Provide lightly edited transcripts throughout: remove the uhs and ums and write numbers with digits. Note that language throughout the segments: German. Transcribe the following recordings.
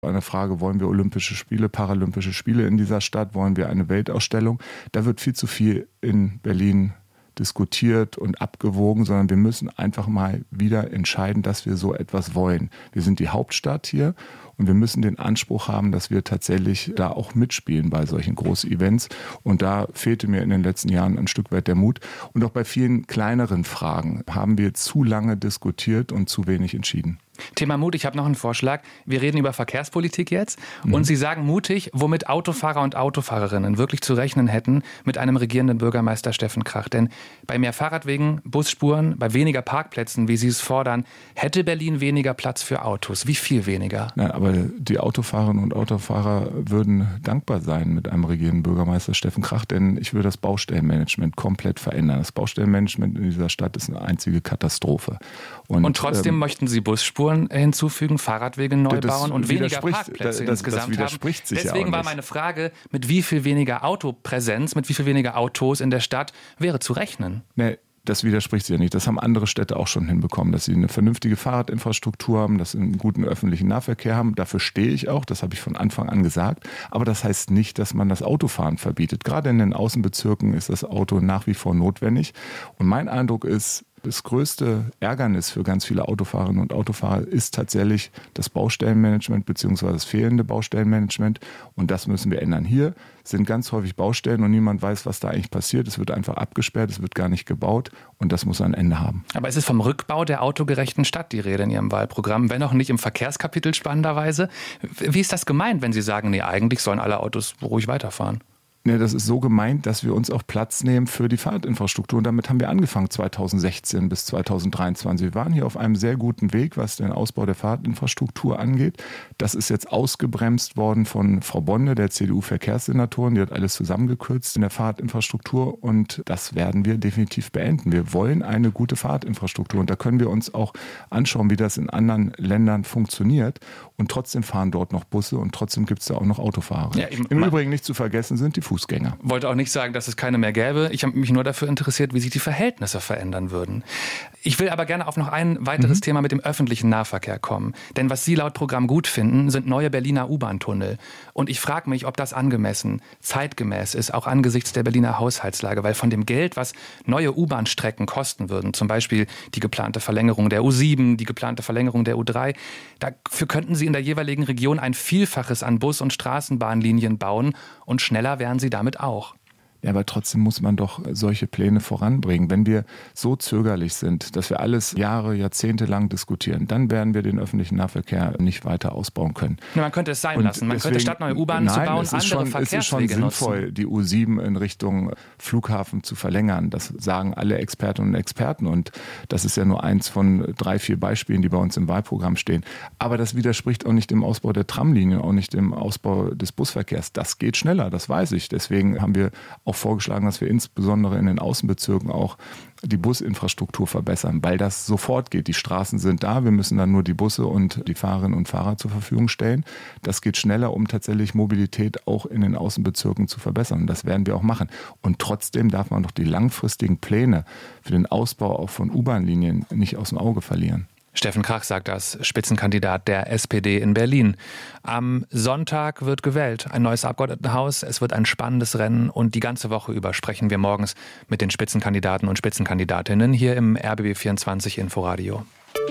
Eine Frage, wollen wir Olympische Spiele, Paralympische Spiele in dieser Stadt, wollen wir eine Weltausstellung? Da wird viel zu viel in Berlin diskutiert und abgewogen, sondern wir müssen einfach mal wieder entscheiden, dass wir so etwas wollen. Wir sind die Hauptstadt hier und wir müssen den Anspruch haben, dass wir tatsächlich da auch mitspielen bei solchen großen Events. Und da fehlte mir in den letzten Jahren ein Stück weit der Mut. Und auch bei vielen kleineren Fragen haben wir zu lange diskutiert und zu wenig entschieden. Thema Mut, ich habe noch einen Vorschlag. Wir reden über Verkehrspolitik jetzt und Sie sagen mutig, womit Autofahrer und Autofahrerinnen wirklich zu rechnen hätten mit einem regierenden Bürgermeister Steffen Krach. Denn bei mehr Fahrradwegen, Busspuren, bei weniger Parkplätzen, wie Sie es fordern, hätte Berlin weniger Platz für Autos. Wie viel weniger? Ja, aber die Autofahrerinnen und Autofahrer würden dankbar sein mit einem regierenden Bürgermeister Steffen Krach, denn ich würde das Baustellenmanagement komplett verändern. Das Baustellenmanagement in dieser Stadt ist eine einzige Katastrophe. Und trotzdem möchten Sie Busspuren hinzufügen, Fahrradwege neu bauen und weniger Parkplätze insgesamt das widerspricht haben. Sich Deswegen ja war meine Frage, mit wie viel weniger Autopräsenz, mit wie viel weniger Autos in der Stadt wäre zu rechnen? Nee, das widerspricht sich ja nicht. Das haben andere Städte auch schon hinbekommen, dass sie eine vernünftige Fahrradinfrastruktur haben, dass sie einen guten öffentlichen Nahverkehr haben. Dafür stehe ich auch, das habe ich von Anfang an gesagt. Aber das heißt nicht, dass man das Autofahren verbietet. Gerade in den Außenbezirken ist das Auto nach wie vor notwendig. Und mein Eindruck ist, das größte Ärgernis für ganz viele Autofahrerinnen und Autofahrer ist tatsächlich das Baustellenmanagement bzw. das fehlende Baustellenmanagement. Und das müssen wir ändern. Hier sind ganz häufig Baustellen und niemand weiß, was da eigentlich passiert. Es wird einfach abgesperrt, es wird gar nicht gebaut und das muss ein Ende haben. Aber es ist vom Rückbau der autogerechten Stadt die Rede in Ihrem Wahlprogramm, wenn auch nicht im Verkehrskapitel spannenderweise. Wie ist das gemeint, wenn Sie sagen, nee, eigentlich sollen alle Autos ruhig weiterfahren? Ja, das ist so gemeint, dass wir uns auch Platz nehmen für die Fahrradinfrastruktur. Und damit haben wir angefangen 2016 bis 2023. Wir waren hier auf einem sehr guten Weg, was den Ausbau der Fahrradinfrastruktur angeht. Das ist jetzt ausgebremst worden von Frau Bonde, der CDU-Verkehrssenatorin. Die hat alles zusammengekürzt in der Fahrradinfrastruktur und das werden wir definitiv beenden. Wir wollen eine gute Fahrradinfrastruktur und da können wir uns auch anschauen, wie das in anderen Ländern funktioniert. Und trotzdem fahren dort noch Busse und trotzdem gibt es da auch noch Autofahrer. Ja, im Übrigen nicht zu vergessen sind die Fußgänger. Wollte auch nicht sagen, dass es keine mehr gäbe. Ich habe mich nur dafür interessiert, wie sich die Verhältnisse verändern würden. Ich will aber gerne auf noch ein weiteres Thema mit dem öffentlichen Nahverkehr kommen. Denn was Sie laut Programm gut finden, sind neue Berliner U-Bahn-Tunnel. Und ich frage mich, ob das angemessen, zeitgemäß ist, auch angesichts der Berliner Haushaltslage. Weil von dem Geld, was neue U-Bahn-Strecken kosten würden, zum Beispiel die geplante Verlängerung der U7, die geplante Verlängerung der U3, dafür könnten Sie in der jeweiligen Region ein Vielfaches an Bus- und Straßenbahnlinien bauen und schneller wären Sie damit auch. Ja, aber trotzdem muss man doch solche Pläne voranbringen. Wenn wir so zögerlich sind, dass wir alles Jahre, Jahrzehnte lang diskutieren, dann werden wir den öffentlichen Nahverkehr nicht weiter ausbauen können. Ja, man könnte es sein lassen. Man könnte statt neue U-Bahnen zu bauen, andere Verkehrswege nutzen. Es ist schon sinnvoll, die U7 in Richtung Flughafen zu verlängern. Das sagen alle Expertinnen und Experten. Und das ist ja nur eins von 3, 4 Beispielen, die bei uns im Wahlprogramm stehen. Aber das widerspricht auch nicht dem Ausbau der Tramlinien, auch nicht dem Ausbau des Busverkehrs. Das geht schneller, das weiß ich. Deswegen haben wir auch vorgeschlagen, dass wir insbesondere in den Außenbezirken auch die Businfrastruktur verbessern, weil das sofort geht. Die Straßen sind da, wir müssen dann nur die Busse und die Fahrerinnen und Fahrer zur Verfügung stellen. Das geht schneller, um tatsächlich Mobilität auch in den Außenbezirken zu verbessern. Und das werden wir auch machen. Und trotzdem darf man doch die langfristigen Pläne für den Ausbau auch von U-Bahn-Linien nicht aus dem Auge verlieren. Steffen Krach sagt das, Spitzenkandidat der SPD in Berlin. Am Sonntag wird gewählt, ein neues Abgeordnetenhaus. Es wird ein spannendes Rennen und die ganze Woche über sprechen wir morgens mit den Spitzenkandidaten und Spitzenkandidatinnen hier im RBB 24 Inforadio.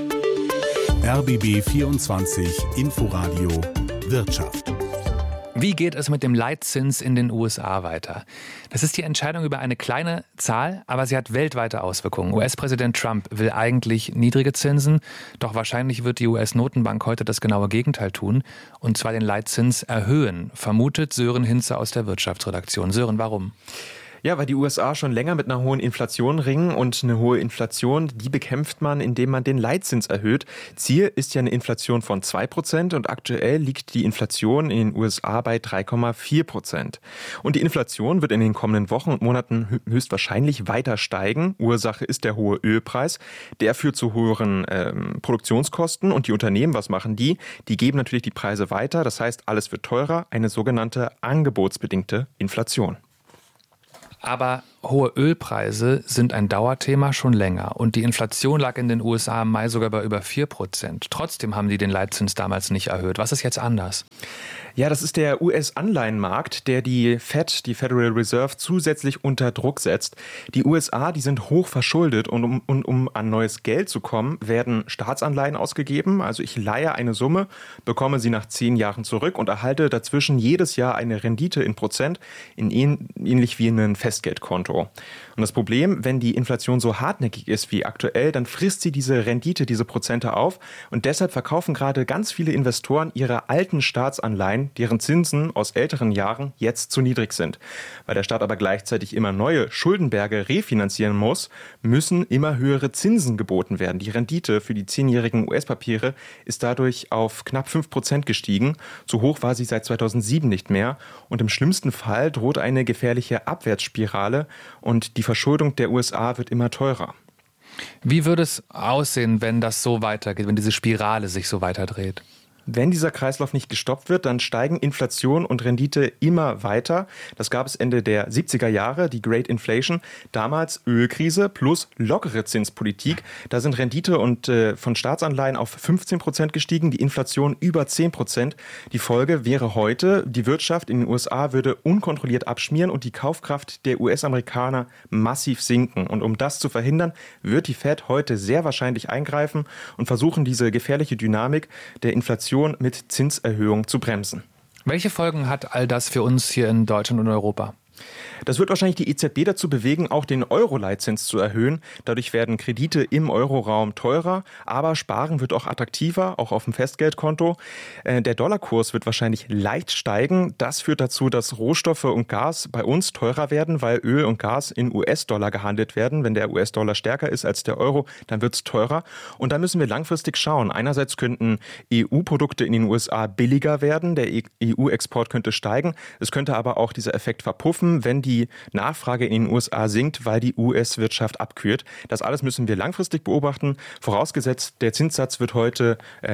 RBB 24 Inforadio Wirtschaft. Wie geht es mit dem Leitzins in den USA weiter? Das ist die Entscheidung über eine kleine Zahl, aber sie hat weltweite Auswirkungen. US-Präsident Trump will eigentlich niedrige Zinsen, doch wahrscheinlich wird die US-Notenbank heute das genaue Gegenteil tun, und zwar den Leitzins erhöhen, vermutet Sören Hinze aus der Wirtschaftsredaktion. Sören, warum? Ja, weil die USA schon länger mit einer hohen Inflation ringen und eine hohe Inflation, die bekämpft man, indem man den Leitzins erhöht. Ziel ist ja eine Inflation von 2% und aktuell liegt die Inflation in den USA bei 3,4%. Und die Inflation wird in den kommenden Wochen und Monaten höchstwahrscheinlich weiter steigen. Ursache ist der hohe Ölpreis. Der führt zu höheren Produktionskosten und die Unternehmen, was machen die? Die geben natürlich die Preise weiter. Das heißt, alles wird teurer, eine sogenannte angebotsbedingte Inflation. Aber hohe Ölpreise sind ein Dauerthema schon länger. Und die Inflation lag in den USA im Mai sogar bei über 4%. Trotzdem haben die den Leitzins damals nicht erhöht. Was ist jetzt anders? Ja, das ist der US-Anleihenmarkt, der die Fed, die Federal Reserve, zusätzlich unter Druck setzt. Die USA, die sind hoch verschuldet und um an neues Geld zu kommen, werden Staatsanleihen ausgegeben. Also ich leihe eine Summe, bekomme sie nach 10 Jahren zurück und erhalte dazwischen jedes Jahr eine Rendite in Prozent, ähnlich wie ein Festgeldkonto. Und das Problem, wenn die Inflation so hartnäckig ist wie aktuell, dann frisst sie diese Rendite, diese Prozente auf. Und deshalb verkaufen gerade ganz viele Investoren ihre alten Staatsanleihen, deren Zinsen aus älteren Jahren jetzt zu niedrig sind. Weil der Staat aber gleichzeitig immer neue Schuldenberge refinanzieren muss, müssen immer höhere Zinsen geboten werden. Die Rendite für die 10-jährigen US-Papiere ist dadurch auf knapp 5% gestiegen. So hoch war sie seit 2007 nicht mehr. Und im schlimmsten Fall droht eine gefährliche Abwärtsspirale und die Verschuldung der USA wird immer teurer. Wie würde es aussehen, wenn das so weitergeht, wenn diese Spirale sich so weiterdreht? Wenn dieser Kreislauf nicht gestoppt wird, dann steigen Inflation und Rendite immer weiter. Das gab es Ende der 70er Jahre, die Great Inflation. Damals Ölkrise plus lockere Zinspolitik. Da sind Rendite und von Staatsanleihen auf 15% gestiegen, die Inflation über 10%. Die Folge wäre heute, die Wirtschaft in den USA würde unkontrolliert abschmieren und die Kaufkraft der US-Amerikaner massiv sinken. Und um das zu verhindern, wird die Fed heute sehr wahrscheinlich eingreifen und versuchen, diese gefährliche Dynamik der Inflation mit Zinserhöhung zu bremsen. Welche Folgen hat all das für uns hier in Deutschland und Europa? Das wird wahrscheinlich die EZB dazu bewegen, auch den Euro-Leitzins zu erhöhen. Dadurch werden Kredite im Euroraum teurer, aber Sparen wird auch attraktiver, auch auf dem Festgeldkonto. Der Dollarkurs wird wahrscheinlich leicht steigen. Das führt dazu, dass Rohstoffe und Gas bei uns teurer werden, weil Öl und Gas in US-Dollar gehandelt werden. Wenn der US-Dollar stärker ist als der Euro, dann wird es teurer. Und da müssen wir langfristig schauen. Einerseits könnten EU-Produkte in den USA billiger werden, der EU-Export könnte steigen. Es könnte aber auch dieser Effekt verpuffen, wenn die Nachfrage in den USA sinkt, weil die US-Wirtschaft abkühlt. Das alles müssen wir langfristig beobachten. Vorausgesetzt, der Zinssatz wird heute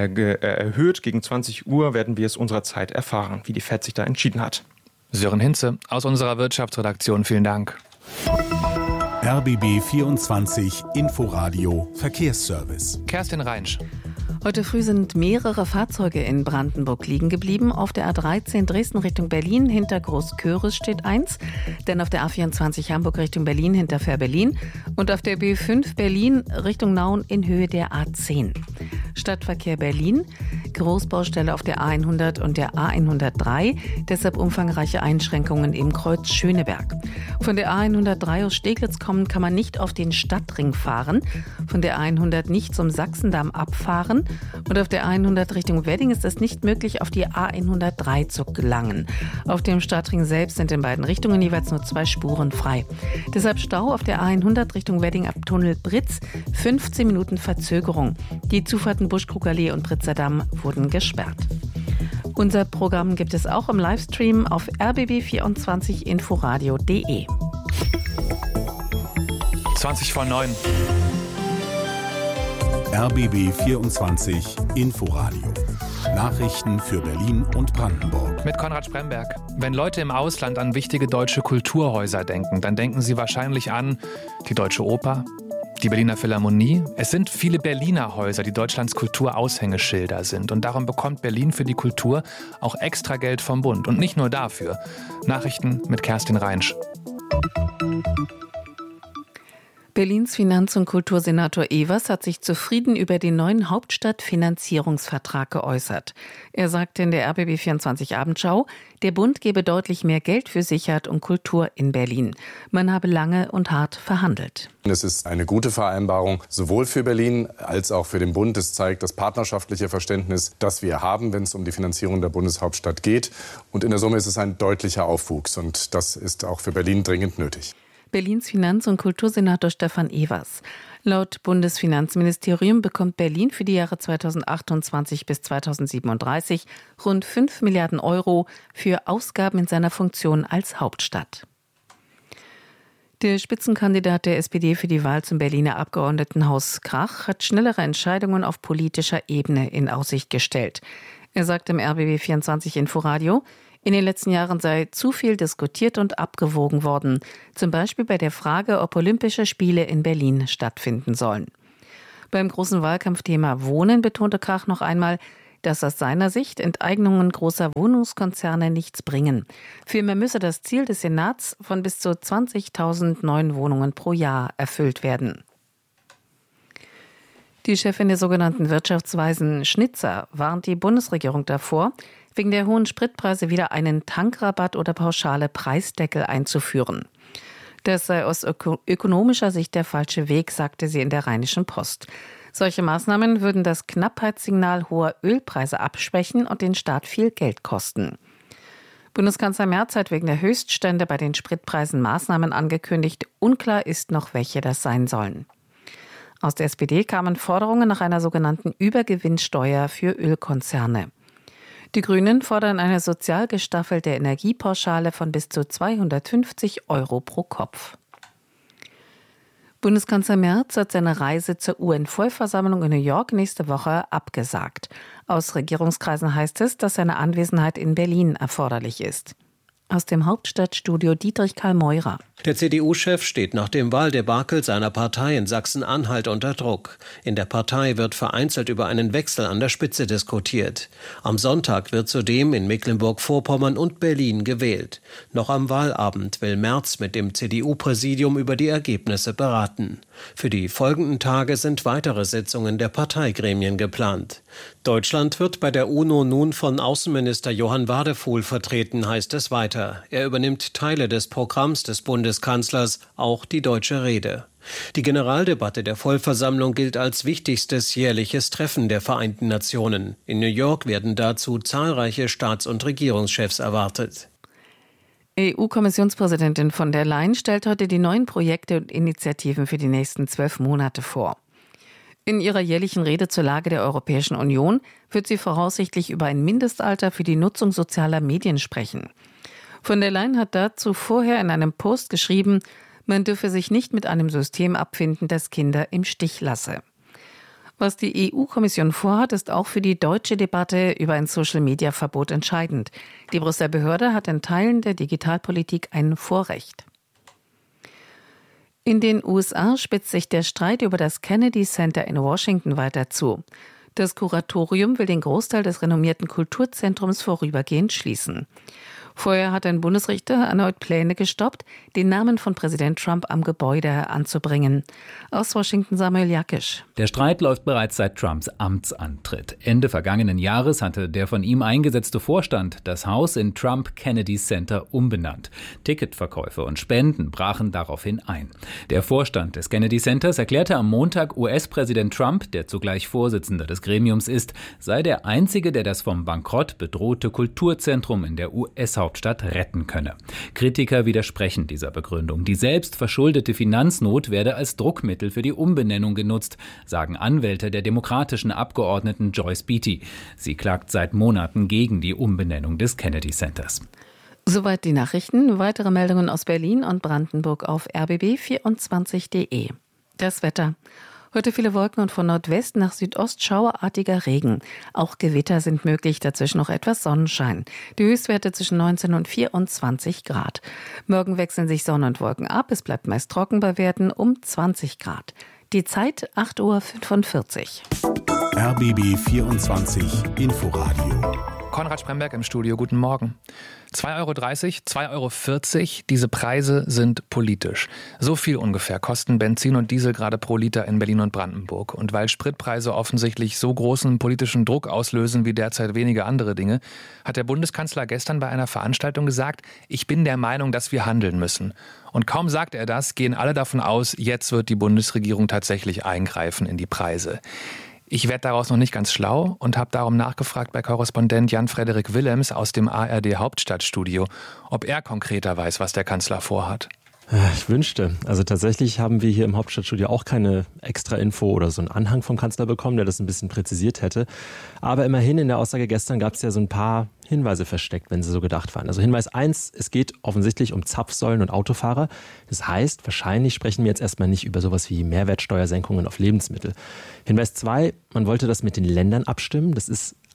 erhöht. Gegen 20 Uhr werden wir es unserer Zeit erfahren, wie die Fed sich da entschieden hat. Sören Hinze aus unserer Wirtschaftsredaktion, vielen Dank. RBB 24 Inforadio Verkehrsservice. Kerstin Reinsch. Heute früh sind mehrere Fahrzeuge in Brandenburg liegen geblieben. Auf der A13 Dresden Richtung Berlin hinter Großköris steht eins. Dann auf der A24 Hamburg Richtung Berlin hinter Fähr-Berlin. Und auf der B5 Berlin Richtung Nauen in Höhe der A10. Stadtverkehr Berlin. Großbaustelle auf der A100 und der A103. Deshalb umfangreiche Einschränkungen im Kreuz Schöneberg. Von der A103 aus Steglitz kommen kann man nicht auf den Stadtring fahren. Von der A100 nicht zum Sachsendamm abfahren. Und auf der A100 Richtung Wedding ist es nicht möglich, auf die A103 zu gelangen. Auf dem Stadtring selbst sind in beiden Richtungen jeweils nur 2 Spuren frei. Deshalb Stau auf der A100 Richtung Wedding ab Tunnel Britz, 15 Minuten Verzögerung. Die Zufahrten Buschkrugallee und Britzerdamm wurden gesperrt. Unser Programm gibt es auch im Livestream auf rbb24inforadio.de. 20:09. RBB 24 Inforadio. Nachrichten für Berlin und Brandenburg. Mit Konrad Spremberg. Wenn Leute im Ausland an wichtige deutsche Kulturhäuser denken, dann denken sie wahrscheinlich an die Deutsche Oper, die Berliner Philharmonie. Es sind viele Berliner Häuser, die Deutschlands Kulturaushängeschilder sind. Und darum bekommt Berlin für die Kultur auch extra Geld vom Bund. Und nicht nur dafür. Nachrichten mit Kerstin Reinsch. Berlins Finanz- und Kultursenator Evers hat sich zufrieden über den neuen Hauptstadtfinanzierungsvertrag geäußert. Er sagte in der RBB24 Abendschau, der Bund gebe deutlich mehr Geld für Sicherheit und Kultur in Berlin. Man habe lange und hart verhandelt. Es ist eine gute Vereinbarung, sowohl für Berlin als auch für den Bund. Es zeigt das partnerschaftliche Verständnis, das wir haben, wenn es um die Finanzierung der Bundeshauptstadt geht. Und in der Summe ist es ein deutlicher Aufwuchs. Und das ist auch für Berlin dringend nötig. Berlins Finanz- und Kultursenator Stefan Evers. Laut Bundesfinanzministerium bekommt Berlin für die Jahre 2028 bis 2037 rund 5 Milliarden Euro für Ausgaben in seiner Funktion als Hauptstadt. Der Spitzenkandidat der SPD für die Wahl zum Berliner Abgeordnetenhaus Krach hat schnellere Entscheidungen auf politischer Ebene in Aussicht gestellt. Er sagt im RBB24 Inforadio, in den letzten Jahren sei zu viel diskutiert und abgewogen worden, zum Beispiel bei der Frage, ob Olympische Spiele in Berlin stattfinden sollen. Beim großen Wahlkampfthema Wohnen betonte Krach noch einmal, dass aus seiner Sicht Enteignungen großer Wohnungskonzerne nichts bringen. Vielmehr müsse das Ziel des Senats von bis zu 20.000 neuen Wohnungen pro Jahr erfüllt werden. Die Chefin der sogenannten Wirtschaftsweisen Schnitzer warnt die Bundesregierung davor, wegen der hohen Spritpreise wieder einen Tankrabatt oder pauschale Preisdeckel einzuführen. Das sei aus ökonomischer Sicht der falsche Weg, sagte sie in der Rheinischen Post. Solche Maßnahmen würden das Knappheitssignal hoher Ölpreise abschwächen und den Staat viel Geld kosten. Bundeskanzler Merz hat wegen der Höchststände bei den Spritpreisen Maßnahmen angekündigt. Unklar ist noch, welche das sein sollen. Aus der SPD kamen Forderungen nach einer sogenannten Übergewinnsteuer für Ölkonzerne. Die Grünen fordern eine sozial gestaffelte Energiepauschale von bis zu 250 € pro Kopf. Bundeskanzler Merz hat seine Reise zur UN-Vollversammlung in New York nächste Woche abgesagt. Aus Regierungskreisen heißt es, dass seine Anwesenheit in Berlin erforderlich ist. Aus dem Hauptstadtstudio Dietrich Karl Meurer. Der CDU-Chef steht nach dem Wahldebakel seiner Partei in Sachsen-Anhalt unter Druck. In der Partei wird vereinzelt über einen Wechsel an der Spitze diskutiert. Am Sonntag wird zudem in Mecklenburg-Vorpommern und Berlin gewählt. Noch am Wahlabend will Merz mit dem CDU-Präsidium über die Ergebnisse beraten. Für die folgenden Tage sind weitere Sitzungen der Parteigremien geplant. Deutschland wird bei der UNO nun von Außenminister Johann Wadefuhl vertreten, heißt es weiter. Er übernimmt Teile des Programms des Bundeskanzlers, auch die deutsche Rede. Die Generaldebatte der Vollversammlung gilt als wichtigstes jährliches Treffen der Vereinten Nationen. In New York werden dazu zahlreiche Staats- und Regierungschefs erwartet. EU-Kommissionspräsidentin von der Leyen stellt heute die neuen Projekte und Initiativen für die nächsten 12 Monate vor. In ihrer jährlichen Rede zur Lage der Europäischen Union wird sie voraussichtlich über ein Mindestalter für die Nutzung sozialer Medien sprechen. Von der Leyen hat dazu vorher in einem Post geschrieben, man dürfe sich nicht mit einem System abfinden, das Kinder im Stich lasse. Was die EU-Kommission vorhat, ist auch für die deutsche Debatte über ein Social-Media-Verbot entscheidend. Die Brüsseler Behörde hat in Teilen der Digitalpolitik ein Vorrecht. In den USA spitzt sich der Streit über das Kennedy Center in Washington weiter zu. Das Kuratorium will den Großteil des renommierten Kulturzentrums vorübergehend schließen. Vorher hat ein Bundesrichter erneut Pläne gestoppt, den Namen von Präsident Trump am Gebäude anzubringen. Aus Washington Samuel Jakisch. Der Streit läuft bereits seit Trumps Amtsantritt. Ende vergangenen Jahres hatte der von ihm eingesetzte Vorstand das Haus in Trump Kennedy Center umbenannt. Ticketverkäufe und Spenden brachen daraufhin ein. Der Vorstand des Kennedy Centers erklärte am Montag, US-Präsident Trump, der zugleich Vorsitzender des Gremiums ist, sei der Einzige, der das vom Bankrott bedrohte Kulturzentrum in der US-Hauptstadt retten könne. Kritiker widersprechen dieser Begründung. Die selbst verschuldete Finanznot werde als Druckmittel für die Umbenennung genutzt, sagen Anwälte der demokratischen Abgeordneten Joyce Beatty. Sie klagt seit Monaten gegen die Umbenennung des Kennedy Centers. Soweit die Nachrichten. Weitere Meldungen aus Berlin und Brandenburg auf rbb24.de. Das Wetter. Heute viele Wolken und von Nordwest nach Südost schauerartiger Regen. Auch Gewitter sind möglich, dazwischen noch etwas Sonnenschein. Die Höchstwerte zwischen 19 und 24 Grad. Morgen wechseln sich Sonne und Wolken ab. Es bleibt meist trocken bei Werten um 20 Grad. Die Zeit 8:45 Uhr. RBB 24 Inforadio. Konrad Spremberg im Studio, guten Morgen. 2,30 €, 2,40 €, diese Preise sind politisch. So viel ungefähr kosten Benzin und Diesel gerade pro Liter in Berlin und Brandenburg. Und weil Spritpreise offensichtlich so großen politischen Druck auslösen wie derzeit wenige andere Dinge, hat der Bundeskanzler gestern bei einer Veranstaltung gesagt, ich bin der Meinung, dass wir handeln müssen. Und kaum sagt er das, gehen alle davon aus, jetzt wird die Bundesregierung tatsächlich eingreifen in die Preise. Ich werde daraus noch nicht ganz schlau und habe darum nachgefragt bei Korrespondent Jan-Frederik Willems aus dem ARD Hauptstadtstudio, ob er konkreter weiß, was der Kanzler vorhat. Ich wünschte. Also tatsächlich haben wir hier im Hauptstadtstudio auch keine extra Info oder so einen Anhang vom Kanzler bekommen, der das ein bisschen präzisiert hätte. Aber immerhin in der Aussage gestern gab es ja so ein paar Hinweise versteckt, wenn sie so gedacht waren. Also Hinweis 1, es geht offensichtlich um Zapfsäulen und Autofahrer. Das heißt, wahrscheinlich sprechen wir jetzt erstmal nicht über sowas wie Mehrwertsteuersenkungen auf Lebensmittel. Hinweis 2, man wollte das mit den Ländern abstimmen. Das ist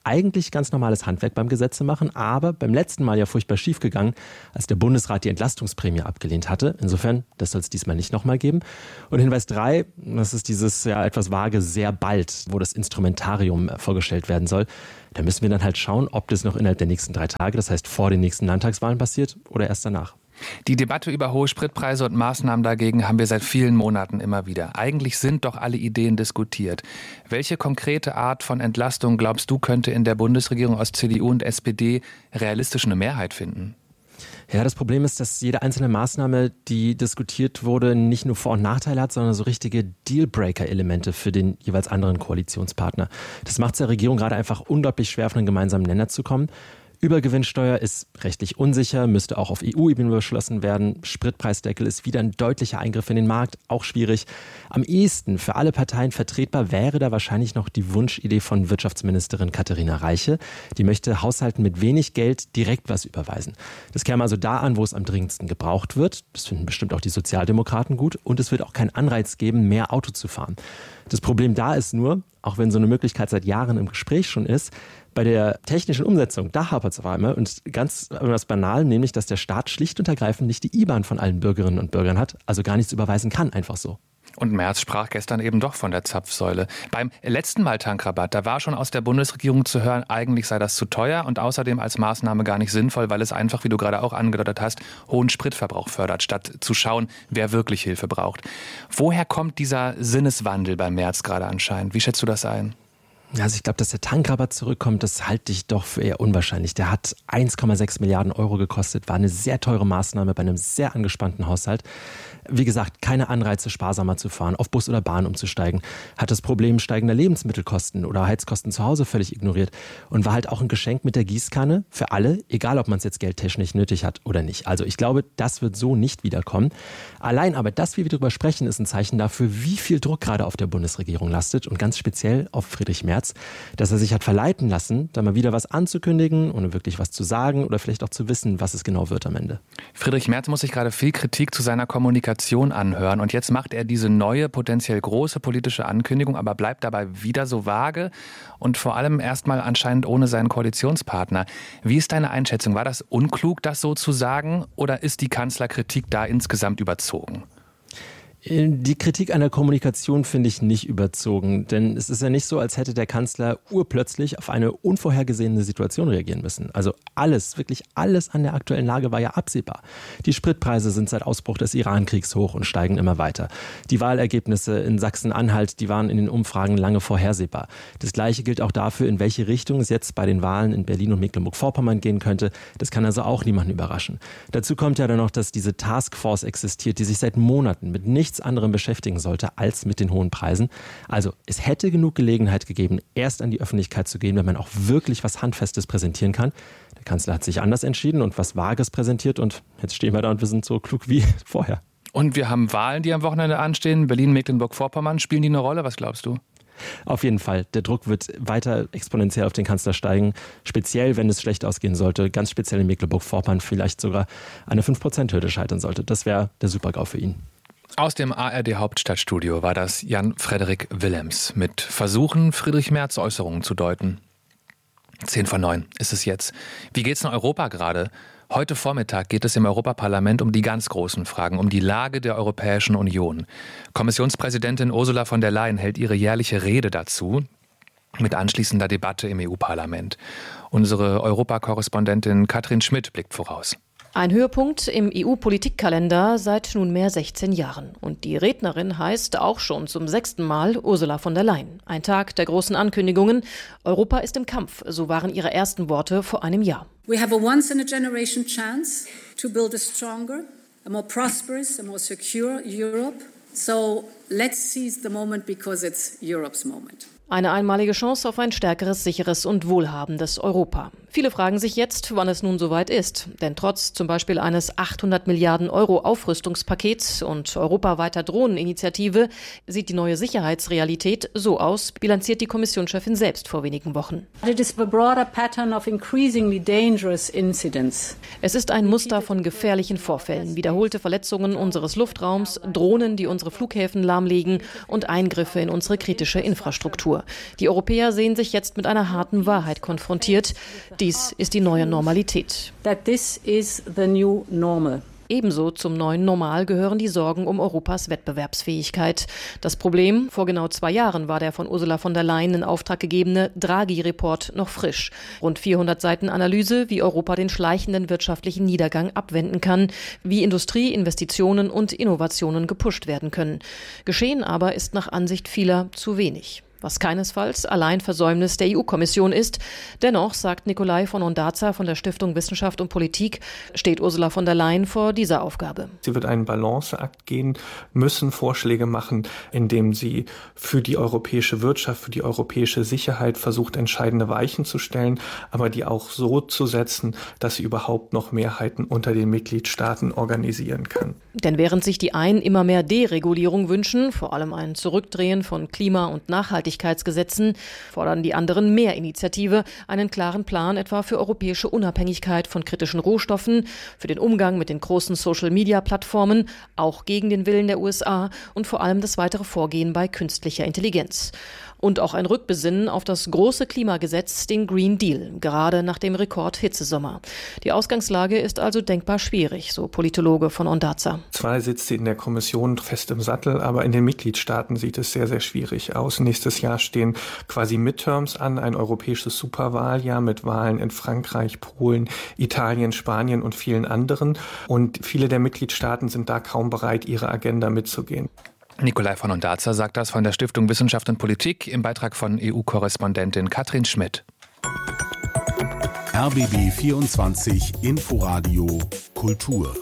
eigentlich ganz normales Handwerk beim Gesetze machen, aber beim letzten Mal ja furchtbar schief gegangen, als der Bundesrat die Entlastungsprämie abgelehnt hatte. Insofern, das soll es diesmal nicht nochmal geben. Und Hinweis 3, das ist dieses ja etwas vage sehr bald, wo das Instrumentarium vorgestellt werden soll. Da müssen wir dann halt schauen, ob das noch innerhalb der nächsten 3 Tage, das heißt vor den nächsten Landtagswahlen passiert oder erst danach. Die Debatte über hohe Spritpreise und Maßnahmen dagegen haben wir seit vielen Monaten immer wieder. Eigentlich sind doch alle Ideen diskutiert. Welche konkrete Art von Entlastung, glaubst du, könnte in der Bundesregierung aus CDU und SPD realistisch eine Mehrheit finden? Ja, das Problem ist, dass jede einzelne Maßnahme, die diskutiert wurde, nicht nur Vor- und Nachteile hat, sondern so richtige Dealbreaker-Elemente für den jeweils anderen Koalitionspartner. Das macht es der Regierung gerade einfach unglaublich schwer, auf einen gemeinsamen Nenner zu kommen. Übergewinnsteuer ist rechtlich unsicher, müsste auch auf EU-Ebene beschlossen werden. Spritpreisdeckel ist wieder ein deutlicher Eingriff in den Markt, auch schwierig. Am ehesten für alle Parteien vertretbar wäre da wahrscheinlich noch die Wunschidee von Wirtschaftsministerin Katharina Reiche. Die möchte Haushalten mit wenig Geld direkt was überweisen. Das käme also da an, wo es am dringendsten gebraucht wird. Das finden bestimmt auch die Sozialdemokraten gut. Und es wird auch keinen Anreiz geben, mehr Auto zu fahren. Das Problem da ist nur, auch wenn so eine Möglichkeit seit Jahren im Gespräch schon ist, bei der technischen Umsetzung, da hapert es auf einmal und ganz was banal, nämlich, dass der Staat schlicht und ergreifend nicht die IBAN von allen Bürgerinnen und Bürgern hat, also gar nichts überweisen kann, einfach so. Und Merz sprach gestern eben doch von der Zapfsäule. Beim letzten Mal Tankrabatt, da war schon aus der Bundesregierung zu hören, eigentlich sei das zu teuer und außerdem als Maßnahme gar nicht sinnvoll, weil es einfach, wie du gerade auch angedeutet hast, hohen Spritverbrauch fördert, statt zu schauen, wer wirklich Hilfe braucht. Woher kommt dieser Sinneswandel bei Merz gerade anscheinend? Wie schätzt du das ein? Also ich glaube, dass der Tankrabatt zurückkommt, das halte ich doch für eher unwahrscheinlich. Der hat 1,6 Milliarden Euro gekostet, war eine sehr teure Maßnahme bei einem sehr angespannten Haushalt. Wie gesagt, keine Anreize, sparsamer zu fahren, auf Bus oder Bahn umzusteigen. Hat das Problem steigender Lebensmittelkosten oder Heizkosten zu Hause völlig ignoriert und war halt auch ein Geschenk mit der Gießkanne für alle, egal ob man es jetzt geldtechnisch nötig hat oder nicht. Also ich glaube, das wird so nicht wiederkommen. Allein aber, dass wir darüber sprechen, ist ein Zeichen dafür, wie viel Druck gerade auf der Bundesregierung lastet und ganz speziell auf Friedrich Merz, dass er sich hat verleiten lassen, da mal wieder was anzukündigen, ohne wirklich was zu sagen oder vielleicht auch zu wissen, was es genau wird am Ende. Friedrich Merz muss sich gerade viel Kritik zu seiner Kommunikation anhören und jetzt macht er diese neue, potenziell große politische Ankündigung, aber bleibt dabei wieder so vage und vor allem erstmal anscheinend ohne seinen Koalitionspartner. Wie ist deine Einschätzung? War das unklug, das so zu sagen oder ist die Kanzlerkritik da insgesamt überzogen? Die Kritik an der Kommunikation finde ich nicht überzogen, denn es ist ja nicht so, als hätte der Kanzler urplötzlich auf eine unvorhergesehene Situation reagieren müssen. Also alles, wirklich alles an der aktuellen Lage war ja absehbar. Die Spritpreise sind seit Ausbruch des Iran-Kriegs hoch und steigen immer weiter. Die Wahlergebnisse in Sachsen-Anhalt, die waren in den Umfragen lange vorhersehbar. Das Gleiche gilt auch dafür, in welche Richtung es jetzt bei den Wahlen in Berlin und Mecklenburg-Vorpommern gehen könnte. Das kann also auch niemanden überraschen. Dazu kommt ja dann noch, dass diese Taskforce existiert, die sich seit Monaten mit nichts anderem beschäftigen sollte als mit den hohen Preisen. Also es hätte genug Gelegenheit gegeben, erst an die Öffentlichkeit zu gehen, wenn man auch wirklich was Handfestes präsentieren kann. Der Kanzler hat sich anders entschieden und was Vages präsentiert und jetzt stehen wir da und wir sind so klug wie vorher. Und wir haben Wahlen, die am Wochenende anstehen. Berlin, Mecklenburg-Vorpommern, spielen die eine Rolle? Was glaubst du? Auf jeden Fall. Der Druck wird weiter exponentiell auf den Kanzler steigen. Speziell, wenn es schlecht ausgehen sollte. Ganz speziell in Mecklenburg-Vorpommern vielleicht sogar an der 5%-Hürde scheitern sollte. Das wäre der Super-GAU für ihn. Aus dem ARD-Hauptstadtstudio war das Jan-Frederik Willems mit Versuchen, Friedrich Merz Äußerungen zu deuten. 8:50 ist es jetzt. Wie geht's in Europa gerade? Heute Vormittag geht es im Europaparlament um die ganz großen Fragen, um die Lage der Europäischen Union. Kommissionspräsidentin Ursula von der Leyen hält ihre jährliche Rede dazu, mit anschließender Debatte im EU-Parlament. Unsere Europakorrespondentin Katrin Schmidt blickt voraus. Ein Höhepunkt im EU-Politikkalender seit nunmehr 16 Jahren. Und die Rednerin heißt auch schon zum 6. Mal Ursula von der Leyen. Ein Tag der großen Ankündigungen. Europa ist im Kampf, so waren ihre ersten Worte vor einem Jahr. We have a once-in-a-generation chance to build a stronger, a more prosperous, a more secure Europe. So let's seize the moment because it's Europe's moment. Eine einmalige Chance auf ein stärkeres, sicheres und wohlhabendes Europa. Viele fragen sich jetzt, wann es nun soweit ist. Denn trotz zum Beispiel eines 800 Milliarden Euro Aufrüstungspakets und europaweiter Drohneninitiative sieht die neue Sicherheitsrealität so aus, bilanziert die Kommissionschefin selbst vor wenigen Wochen. Es ist ein Muster von gefährlichen Vorfällen, wiederholte Verletzungen unseres Luftraums, Drohnen, die unsere Flughäfen lahmlegen und Eingriffe in unsere kritische Infrastruktur. Nur, die Europäer sehen sich jetzt mit einer harten Wahrheit konfrontiert. Dies ist die neue Normalität. That this is the new normal. Ebenso zum neuen Normal gehören die Sorgen um Europas Wettbewerbsfähigkeit. Das Problem: Vor genau 2 Jahren war der von Ursula von der Leyen in Auftrag gegebene Draghi-Report noch frisch. Rund 400 Seiten Analyse, wie Europa den schleichenden wirtschaftlichen Niedergang abwenden kann, wie Industrie, Investitionen und Innovationen gepusht werden können. Geschehen aber ist nach Ansicht vieler zu wenig. Was keinesfalls allein Versäumnis der EU-Kommission ist. Dennoch, sagt Nikolai von Ondarza von der Stiftung Wissenschaft und Politik, steht Ursula von der Leyen vor dieser Aufgabe. Sie wird einen Balanceakt gehen müssen, Vorschläge machen, indem sie für die europäische Wirtschaft, für die europäische Sicherheit versucht, entscheidende Weichen zu stellen, aber die auch so zu setzen, dass sie überhaupt noch Mehrheiten unter den Mitgliedstaaten organisieren kann. Denn während sich die einen immer mehr Deregulierung wünschen, vor allem ein Zurückdrehen von Klima- und Nachhaltigkeitsgesetzen, fordern die anderen mehr Initiative, einen klaren Plan etwa für europäische Unabhängigkeit von kritischen Rohstoffen, für den Umgang mit den großen Social-Media-Plattformen, auch gegen den Willen der USA und vor allem das weitere Vorgehen bei künstlicher Intelligenz. Und auch ein Rückbesinnen auf das große Klimagesetz, den Green Deal, gerade nach dem Rekord-Hitzesommer. Die Ausgangslage ist also denkbar schwierig, so Politologe von Ondarza. Zwar sitzt sie in der Kommission fest im Sattel, aber in den Mitgliedstaaten sieht es sehr, sehr schwierig aus. Nächstes Jahr stehen quasi Midterms an, ein europäisches Superwahljahr mit Wahlen in Frankreich, Polen, Italien, Spanien und vielen anderen. Und viele der Mitgliedstaaten sind da kaum bereit, ihre Agenda mitzugehen. Nikolai von Ondarza sagt das von der Stiftung Wissenschaft und Politik im Beitrag von EU-Korrespondentin Katrin Schmidt. RBB 24 Inforadio Kultur.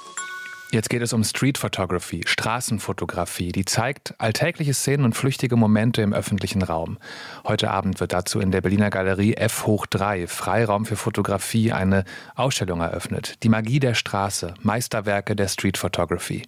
Jetzt geht es um Street Photography, Straßenfotografie, die zeigt alltägliche Szenen und flüchtige Momente im öffentlichen Raum. Heute Abend wird dazu in der Berliner Galerie F/3 Freiraum für Fotografie eine Ausstellung eröffnet. Die Magie der Straße, Meisterwerke der Street Photography.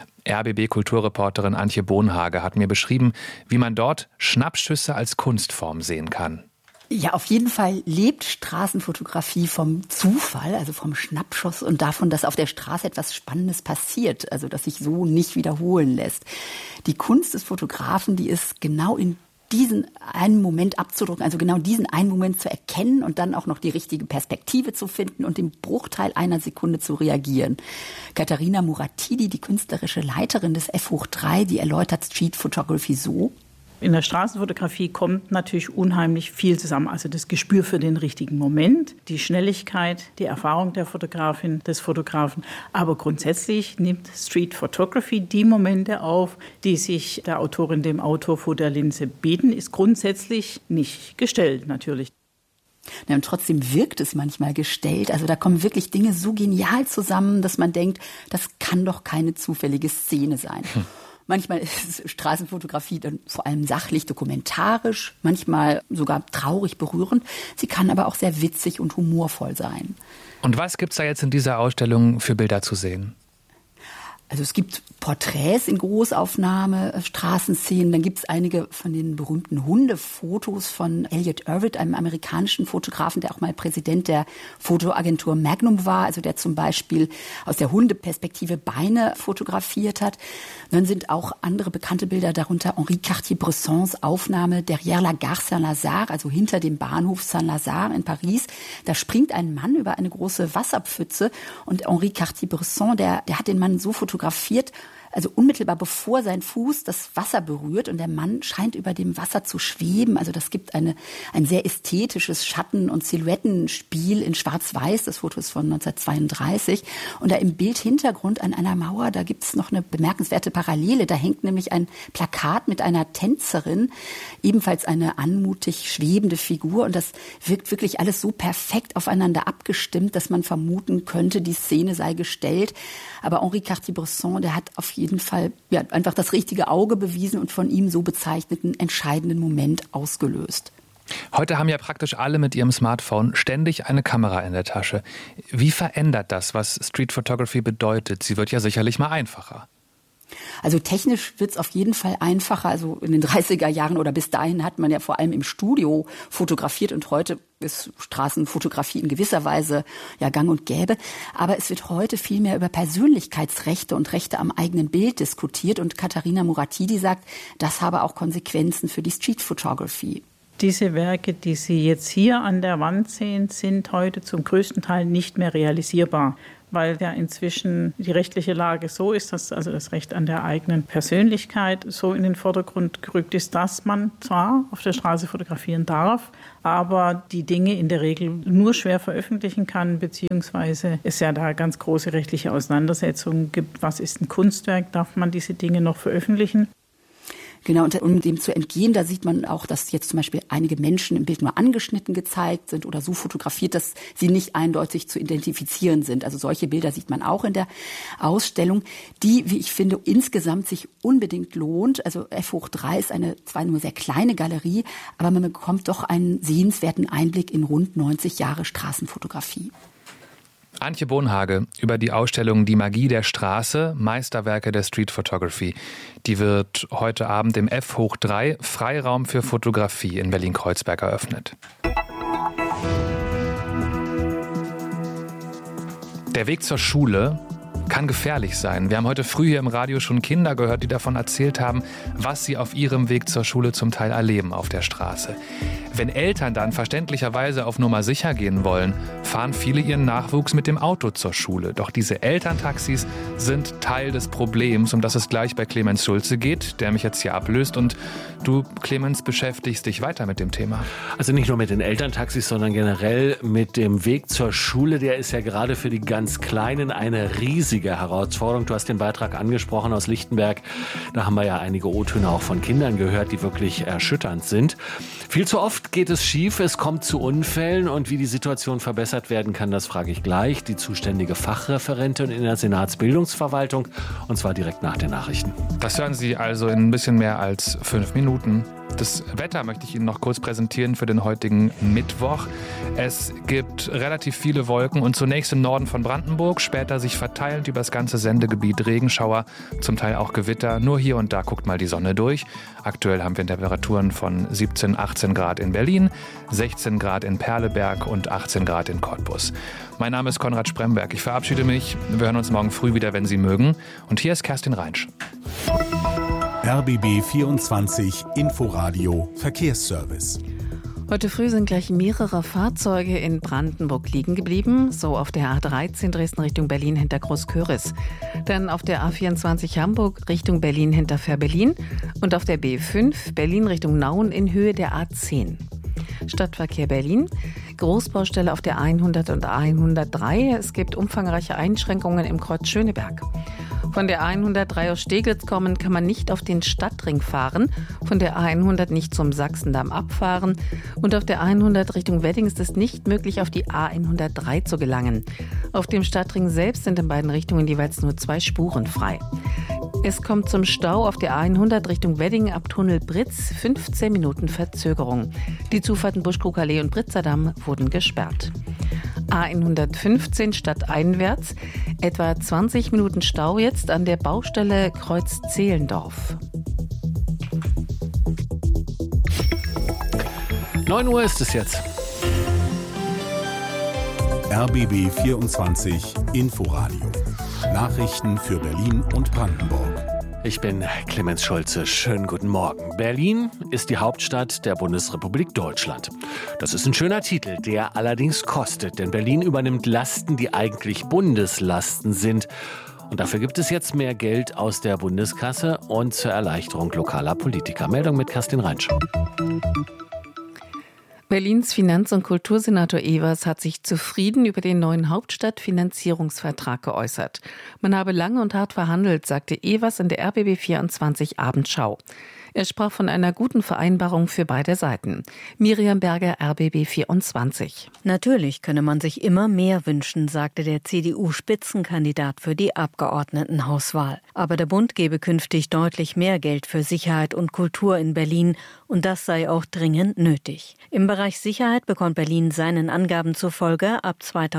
RBB-Kulturreporterin Antje Bohnhage hat mir beschrieben, wie man dort Schnappschüsse als Kunstform sehen kann. Ja, auf jeden Fall lebt Straßenfotografie vom Zufall, also vom Schnappschuss und davon, dass auf der Straße etwas Spannendes passiert, also das sich so nicht wiederholen lässt. Die Kunst des Fotografen, die ist genau in diesen einen Moment abzudrucken, also genau diesen einen Moment zu erkennen und dann auch noch die richtige Perspektive zu finden und im Bruchteil einer Sekunde zu reagieren. Katharina Muratidi, die künstlerische Leiterin des F/3, die erläutert Street Photography so: In der Straßenfotografie kommt natürlich unheimlich viel zusammen. Also das Gespür für den richtigen Moment, die Schnelligkeit, die Erfahrung der Fotografin, des Fotografen. Aber grundsätzlich nimmt Street Photography die Momente auf, die sich der Autorin, dem Autor vor der Linse bieten. Ist grundsätzlich nicht gestellt natürlich. Ja, und trotzdem wirkt es manchmal gestellt. Also da kommen wirklich Dinge so genial zusammen, dass man denkt, das kann doch keine zufällige Szene sein. Manchmal ist Straßenfotografie dann vor allem sachlich, dokumentarisch, manchmal sogar traurig berührend. Sie kann aber auch sehr witzig und humorvoll sein. Und was gibt's da jetzt in dieser Ausstellung für Bilder zu sehen? Also es gibt Porträts in Großaufnahme, Straßenszenen, dann gibt es einige von den berühmten Hundefotos von Elliot Erwitt, einem amerikanischen Fotografen, der auch mal Präsident der Fotoagentur Magnum war, also der zum Beispiel aus der Hundeperspektive Beine fotografiert hat. Und dann sind auch andere bekannte Bilder, darunter Henri Cartier-Bressons Aufnahme Derrière la Gare Saint-Lazare, also hinter dem Bahnhof Saint-Lazare in Paris. Da springt ein Mann über eine große Wasserpfütze und Henri Cartier-Bresson, der hat den Mann so fotografiert, also unmittelbar bevor sein Fuß das Wasser berührt und der Mann scheint über dem Wasser zu schweben. Also das gibt ein sehr ästhetisches Schatten- und Silhouettenspiel in Schwarz-Weiß. Das Foto ist von 1932. Und da im Bildhintergrund an einer Mauer, da gibt es noch eine bemerkenswerte Parallele. Da hängt nämlich ein Plakat mit einer Tänzerin, ebenfalls eine anmutig schwebende Figur. Und das wirkt wirklich alles so perfekt aufeinander abgestimmt, dass man vermuten könnte, die Szene sei gestellt. Aber Henri Cartier-Bresson, der hat auf jeden Fall einfach das richtige Auge bewiesen und von ihm so bezeichneten entscheidenden Moment ausgelöst. Heute haben ja praktisch alle mit ihrem Smartphone ständig eine Kamera in der Tasche. Wie verändert das, was Street Photography bedeutet? Sie wird ja sicherlich mal einfacher. Also technisch wird es auf jeden Fall einfacher. Also in den 30er Jahren oder bis dahin hat man ja vor allem im Studio fotografiert und heute ist Straßenfotografie in gewisser Weise ja gang und gäbe. Aber es wird heute viel mehr über Persönlichkeitsrechte und Rechte am eigenen Bild diskutiert. Und Katharina Muratidi sagt, das habe auch Konsequenzen für die Street Photography. Diese Werke, die Sie jetzt hier an der Wand sehen, sind heute zum größten Teil nicht mehr realisierbar, weil ja inzwischen die rechtliche Lage so ist, dass also das Recht an der eigenen Persönlichkeit so in den Vordergrund gerückt ist, dass man zwar auf der Straße fotografieren darf, aber die Dinge in der Regel nur schwer veröffentlichen kann, beziehungsweise es ja da ganz große rechtliche Auseinandersetzungen gibt. Was ist ein Kunstwerk? Darf man diese Dinge noch veröffentlichen? Genau, und um dem zu entgehen, da sieht man auch, dass jetzt zum Beispiel einige Menschen im Bild nur angeschnitten gezeigt sind oder so fotografiert, dass sie nicht eindeutig zu identifizieren sind. Also solche Bilder sieht man auch in der Ausstellung, die, wie ich finde, insgesamt sich unbedingt lohnt. Also F3 ist eine zwar nur sehr kleine Galerie, aber man bekommt doch einen sehenswerten Einblick in rund 90 Jahre Straßenfotografie. Antje Bonhage über die Ausstellung Die Magie der Straße, Meisterwerke der Street Photography. Die wird heute Abend im F3 Freiraum für Fotografie in Berlin-Kreuzberg eröffnet. Der Weg zur Schule kann gefährlich sein. Wir haben heute früh hier im Radio schon Kinder gehört, die davon erzählt haben, was sie auf ihrem Weg zur Schule zum Teil erleben auf der Straße. Wenn Eltern dann verständlicherweise auf Nummer sicher gehen wollen, fahren viele ihren Nachwuchs mit dem Auto zur Schule. Doch diese Elterntaxis sind Teil des Problems, um das es gleich bei Clemens Schulze geht, der mich jetzt hier ablöst. Und du, Clemens, beschäftigst dich weiter mit dem Thema. Also nicht nur mit den Elterntaxis, sondern generell mit dem Weg zur Schule. Der ist ja gerade für die ganz Kleinen eine riesige Herausforderung. Du hast den Beitrag angesprochen aus Lichtenberg. Da haben wir ja einige O-Töne auch von Kindern gehört, die wirklich erschütternd sind. Viel zu oft geht es schief, es kommt zu Unfällen und wie die Situation verbessert werden kann, das frage ich gleich die zuständige Fachreferentin in der Senatsbildungsverwaltung und zwar direkt nach den Nachrichten. Das hören Sie also in ein bisschen mehr als 5 Minuten. Das Wetter möchte ich Ihnen noch kurz präsentieren für den heutigen Mittwoch. Es gibt relativ viele Wolken und zunächst im Norden von Brandenburg, später sich verteilend über das ganze Sendegebiet Regenschauer, zum Teil auch Gewitter. Nur hier und da guckt mal die Sonne durch. Aktuell haben wir Temperaturen von 17, 18 Grad in Berlin, 16 Grad in Perleberg und 18 Grad in Cottbus. Mein Name ist Konrad Spremberg. Ich verabschiede mich. Wir hören uns morgen früh wieder, wenn Sie mögen. Und hier ist Kerstin Reinsch. RBB 24 Inforadio Verkehrsservice. Heute früh sind gleich mehrere Fahrzeuge in Brandenburg liegen geblieben, so auf der A13 Dresden Richtung Berlin hinter Großköris. Dann auf der A24 Hamburg Richtung Berlin hinter Fehrbellin und auf der B5 Berlin Richtung Nauen in Höhe der A10. Stadtverkehr Berlin, Großbaustelle auf der 100 und 103. Es gibt umfangreiche Einschränkungen im Kreuz Schöneberg. Von der 103 aus Steglitz kommend kann man nicht auf den Stadtring fahren, von der A100 nicht zum Sachsendamm abfahren und auf der 100 Richtung Wedding ist es nicht möglich, auf die A103 zu gelangen. Auf dem Stadtring selbst sind in beiden Richtungen jeweils nur 2 Spuren frei. Es kommt zum Stau auf der A100 Richtung Wedding ab Tunnel Britz, 15 Minuten Verzögerung. Die Zufahrten Buschkrugallee und Britzerdamm wurden gesperrt. A115 stadteinwärts, etwa 20 Minuten Stau jetzt an der Baustelle Kreuz Zehlendorf. 9 Uhr ist es jetzt. RBB 24 Inforadio. Nachrichten für Berlin und Brandenburg. Ich bin Clemens Schulze. Schönen guten Morgen. Berlin ist die Hauptstadt der Bundesrepublik Deutschland. Das ist ein schöner Titel, der allerdings kostet. Denn Berlin übernimmt Lasten, die eigentlich Bundeslasten sind. Und dafür gibt es jetzt mehr Geld aus der Bundeskasse und zur Erleichterung lokaler Politiker. Meldung mit Kerstin Reinsch. Berlins Finanz- und Kultursenator Evers hat sich zufrieden über den neuen Hauptstadtfinanzierungsvertrag geäußert. Man habe lange und hart verhandelt, sagte Evers in der RBB 24 Abendschau. Er sprach von einer guten Vereinbarung für beide Seiten. Miriam Berger, RBB 24. Natürlich könne man sich immer mehr wünschen, sagte der CDU-Spitzenkandidat für die Abgeordnetenhauswahl. Aber der Bund gebe künftig deutlich mehr Geld für Sicherheit und Kultur in Berlin und das sei auch dringend nötig. Im Bereich Sicherheit bekommt Berlin seinen Angaben zufolge ab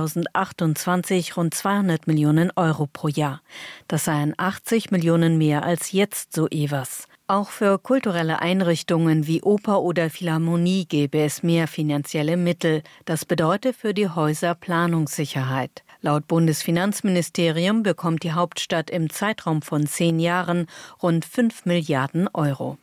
2028 rund 200 Millionen Euro pro Jahr. Das seien 80 Millionen mehr als jetzt, so Evers. Auch für kulturelle Einrichtungen wie Oper oder Philharmonie gäbe es mehr finanzielle Mittel. Das bedeutet für die Häuser Planungssicherheit. Laut Bundesfinanzministerium bekommt die Hauptstadt im Zeitraum von 10 Jahren rund 5 Milliarden Euro.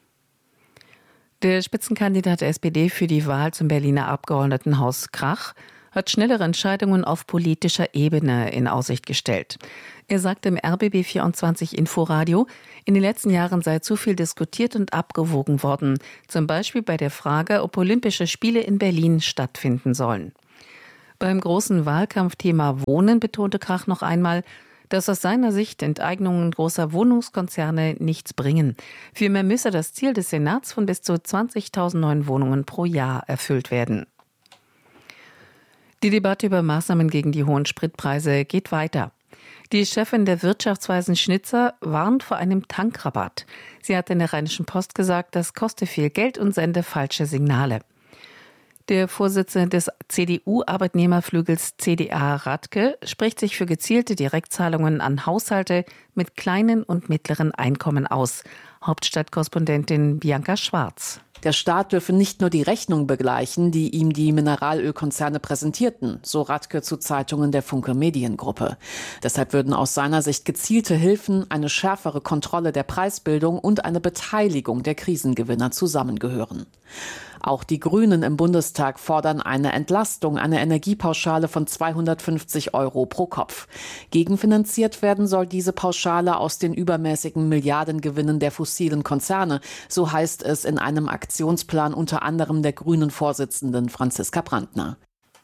Der Spitzenkandidat der SPD für die Wahl zum Berliner Abgeordnetenhaus Krach hat schnellere Entscheidungen auf politischer Ebene in Aussicht gestellt. Er sagte im RBB 24 Inforadio, in den letzten Jahren sei zu viel diskutiert und abgewogen worden, zum Beispiel bei der Frage, ob Olympische Spiele in Berlin stattfinden sollen. Beim großen Wahlkampfthema Wohnen betonte Krach noch einmal, dass aus seiner Sicht Enteignungen großer Wohnungskonzerne nichts bringen. Vielmehr müsse das Ziel des Senats von bis zu 20.000 neuen Wohnungen pro Jahr erfüllt werden. Die Debatte über Maßnahmen gegen die hohen Spritpreise geht weiter. Die Chefin der Wirtschaftsweisen Schnitzer warnt vor einem Tankrabatt. Sie hat in der Rheinischen Post gesagt, das koste viel Geld und sende falsche Signale. Der Vorsitzende des CDU-Arbeitnehmerflügels CDA Radke spricht sich für gezielte Direktzahlungen an Haushalte mit kleinen und mittleren Einkommen aus. Hauptstadtkorrespondentin Bianca Schwarz. Der Staat dürfe nicht nur die Rechnung begleichen, die ihm die Mineralölkonzerne präsentierten, so Radke zu Zeitungen der Funke Mediengruppe. Deshalb würden aus seiner Sicht gezielte Hilfen, eine schärfere Kontrolle der Preisbildung und eine Beteiligung der Krisengewinner zusammengehören. Auch die Grünen im Bundestag fordern eine Entlastung, eine Energiepauschale von 250 Euro pro Kopf. Gegenfinanziert werden soll diese Pauschale aus den übermäßigen Milliardengewinnen der fossilen Konzerne, so heißt es in einem Aktionsplan unter anderem der Grünen-Vorsitzenden Franziska Brandner.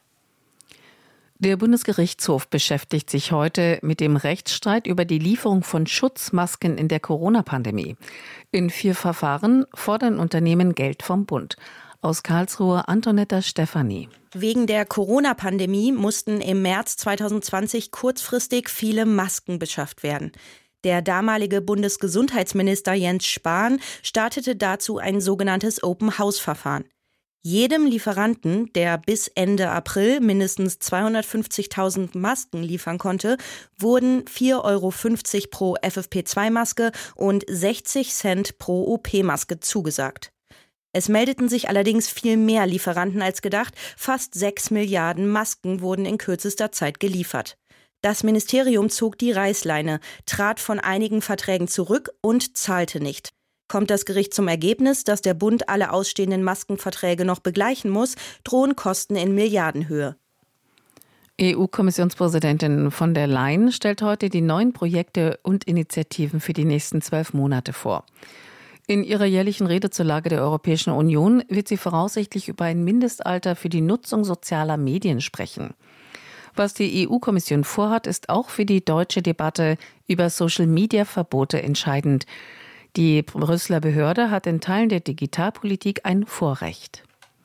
Der Bundesgerichtshof beschäftigt sich heute mit dem Rechtsstreit über die Lieferung von Schutzmasken in der Corona-Pandemie. In 4 Verfahren fordern Unternehmen Geld vom Bund. Aus Karlsruhe Antonetta Stefani. Wegen der Corona-Pandemie mussten im März 2020 kurzfristig viele Masken beschafft werden. Der damalige Bundesgesundheitsminister Jens Spahn startete dazu ein sogenanntes Open-House-Verfahren. Jedem Lieferanten, der bis Ende April mindestens 250.000 Masken liefern konnte, wurden 4,50 Euro pro FFP2-Maske und 60 Cent pro OP-Maske zugesagt. Es meldeten sich allerdings viel mehr Lieferanten als gedacht. Fast 6 Milliarden Masken wurden in kürzester Zeit geliefert. Das Ministerium zog die Reißleine, trat von einigen Verträgen zurück und zahlte nicht. Kommt das Gericht zum Ergebnis, dass der Bund alle ausstehenden Maskenverträge noch begleichen muss, drohen Kosten in Milliardenhöhe. EU-Kommissionspräsidentin von der Leyen stellt heute die neuen Projekte und Initiativen für die nächsten 12 Monate vor. In ihrer jährlichen Rede zur Lage der Europäischen Union wird sie voraussichtlich über ein Mindestalter für die Nutzung sozialer Medien sprechen. Was die EU-Kommission vorhat, ist auch für die deutsche Debatte über Social-Media-Verbote entscheidend. Die Brüsseler Behörde hat in Teilen der Digitalpolitik ein Vorrecht.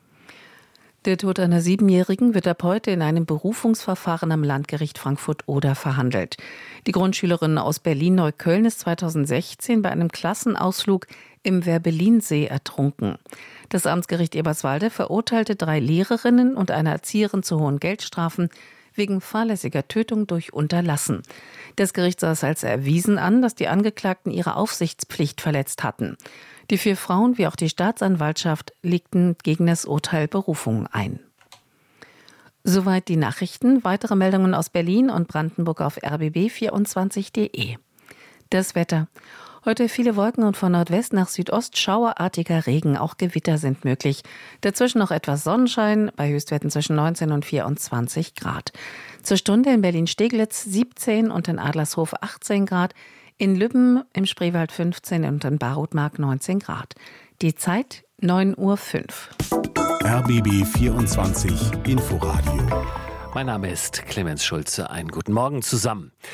Der Tod einer 7-Jährigen wird ab heute in einem Berufungsverfahren am Landgericht Frankfurt-Oder verhandelt. Die Grundschülerin aus Berlin-Neukölln ist 2016 bei einem Klassenausflug im Werbellinsee ertrunken. Das Amtsgericht Eberswalde verurteilte 3 Lehrerinnen und eine Erzieherin zu hohen Geldstrafen wegen fahrlässiger Tötung durch Unterlassen. Das Gericht sah es als erwiesen an, dass die Angeklagten ihre Aufsichtspflicht verletzt hatten. Die 4 Frauen wie auch die Staatsanwaltschaft legten gegen das Urteil Berufung ein. Soweit die Nachrichten. Weitere Meldungen aus Berlin und Brandenburg auf rbb24.de. Das Wetter. Heute viele Wolken und von Nordwest nach Südost schauerartiger Regen, auch Gewitter sind möglich. Dazwischen noch etwas Sonnenschein, bei Höchstwerten zwischen 19 und 24 Grad. Zur Stunde in Berlin-Steglitz 17 und in Adlershof 18 Grad, in Lübben im Spreewald 15 und in Barutmark 19 Grad. Die Zeit 9:05 Uhr. RBB 24 Inforadio. Mein Name ist Clemens Schulze. Einen guten Morgen zusammen.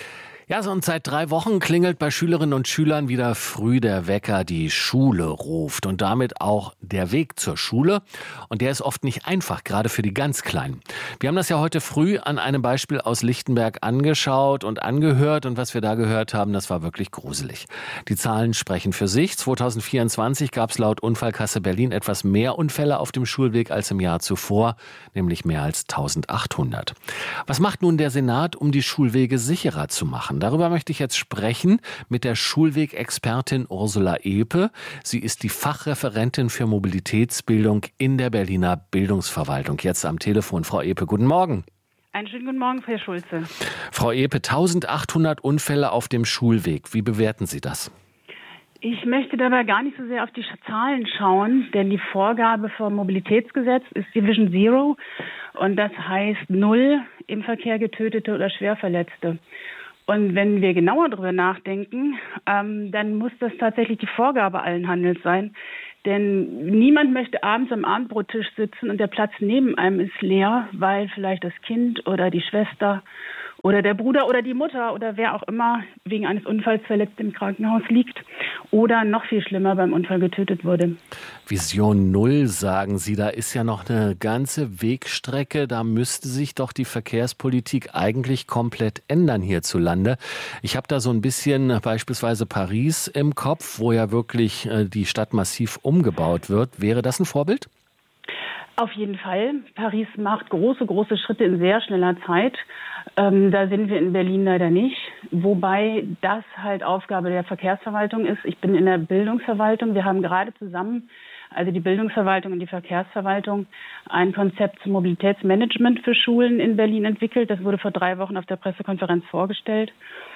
Ja, und seit 3 Wochen klingelt bei Schülerinnen und Schülern wieder früh der Wecker, die Schule ruft und damit auch der Weg zur Schule. Und der ist oft nicht einfach, gerade für die ganz Kleinen. Wir haben das ja heute früh an einem Beispiel aus Lichtenberg angeschaut und angehört. Und was wir da gehört haben, das war wirklich gruselig. Die Zahlen sprechen für sich. 2024 gab es laut Unfallkasse Berlin etwas mehr Unfälle auf dem Schulweg als im Jahr zuvor, nämlich mehr als 1800. Was macht nun der Senat, um die Schulwege sicherer zu machen? Darüber möchte ich jetzt sprechen mit der Schulwegexpertin Ursula Epe. Sie ist die Fachreferentin für Mobilitätsbildung in der Berliner Bildungsverwaltung. Jetzt am Telefon. Frau Epe, guten Morgen. Einen schönen guten Morgen, Herr Schulze. Frau Epe, 1800 Unfälle auf dem Schulweg. Wie bewerten Sie das? Ich möchte dabei gar nicht so sehr auf die Zahlen schauen, denn die Vorgabe vom Mobilitätsgesetz ist Division Zero und das heißt 0 im Verkehr Getötete oder Schwerverletzte. Und wenn wir genauer darüber nachdenken, dann muss das tatsächlich die Vorgabe allen Handels sein. Denn niemand möchte abends am Abendbrottisch sitzen und der Platz neben einem ist leer, weil vielleicht das Kind oder die Schwester oder der Bruder oder die Mutter oder wer auch immer wegen eines Unfalls verletzt im Krankenhaus liegt oder noch viel schlimmer beim Unfall getötet wurde. Vision 0, sagen Sie, da ist ja noch eine ganze Wegstrecke. Da müsste sich doch die Verkehrspolitik eigentlich komplett ändern hierzulande. Ich habe da so ein bisschen beispielsweise Paris im Kopf, wo ja wirklich die Stadt massiv umgebaut wird. Wäre das ein Vorbild? Auf jeden Fall. Paris macht große Schritte in sehr schneller Zeit. Da sind wir in Berlin leider nicht. Wobei das halt Aufgabe der Verkehrsverwaltung ist. Ich bin in der Bildungsverwaltung. Wir haben gerade zusammen, also die Bildungsverwaltung und die Verkehrsverwaltung, ein Konzept zum Mobilitätsmanagement für Schulen in Berlin entwickelt. Das wurde vor 3 Wochen auf der Pressekonferenz vorgestellt.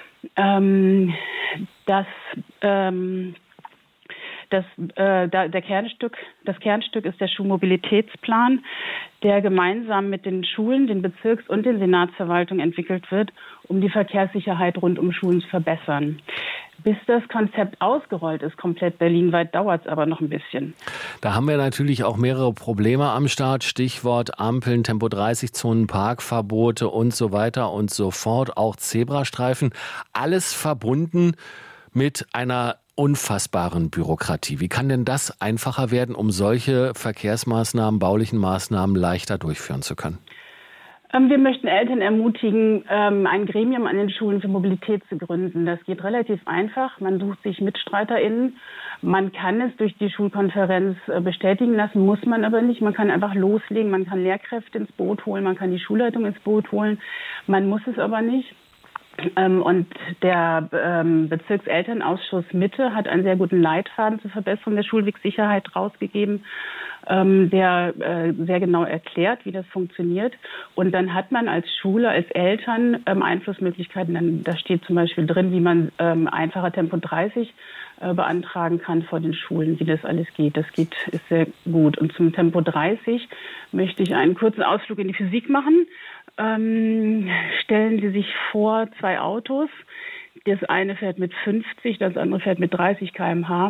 Das Kernstück ist der Schulmobilitätsplan, der gemeinsam mit den Schulen, den Bezirks- und den Senatsverwaltungen entwickelt wird, um die Verkehrssicherheit rund um Schulen zu verbessern. Bis das Konzept ausgerollt ist, komplett berlinweit, dauert es aber noch ein bisschen. Da haben wir natürlich auch mehrere Probleme am Start. Stichwort Ampeln, Tempo-30-Zonen, Parkverbote und so weiter und so fort. Auch Zebrastreifen. Alles verbunden mit einer unfassbaren Bürokratie. Wie kann denn das einfacher werden, um solche Verkehrsmaßnahmen, baulichen Maßnahmen leichter durchführen zu können? Wir möchten Eltern ermutigen, ein Gremium an den Schulen für Mobilität zu gründen. Das geht relativ einfach. Man sucht sich MitstreiterInnen. Man kann es durch die Schulkonferenz bestätigen lassen, muss man aber nicht. Man kann einfach loslegen. Man kann Lehrkräfte ins Boot holen. Man kann die Schulleitung ins Boot holen. Man muss es aber nicht. Und der Bezirkselternausschuss Mitte hat einen sehr guten Leitfaden zur Verbesserung der Schulwegsicherheit rausgegeben, der sehr genau erklärt, wie das funktioniert. Und dann hat man als Schule, als Eltern Einflussmöglichkeiten. Da steht zum Beispiel drin, wie man einfacher Tempo 30 beantragen kann vor den Schulen, wie das alles geht. Das ist sehr gut. Und zum Tempo 30 möchte ich einen kurzen Ausflug in die Physik machen. Stellen Sie sich vor, 2 Autos. Das eine fährt mit 50, das andere fährt mit 30 km/h.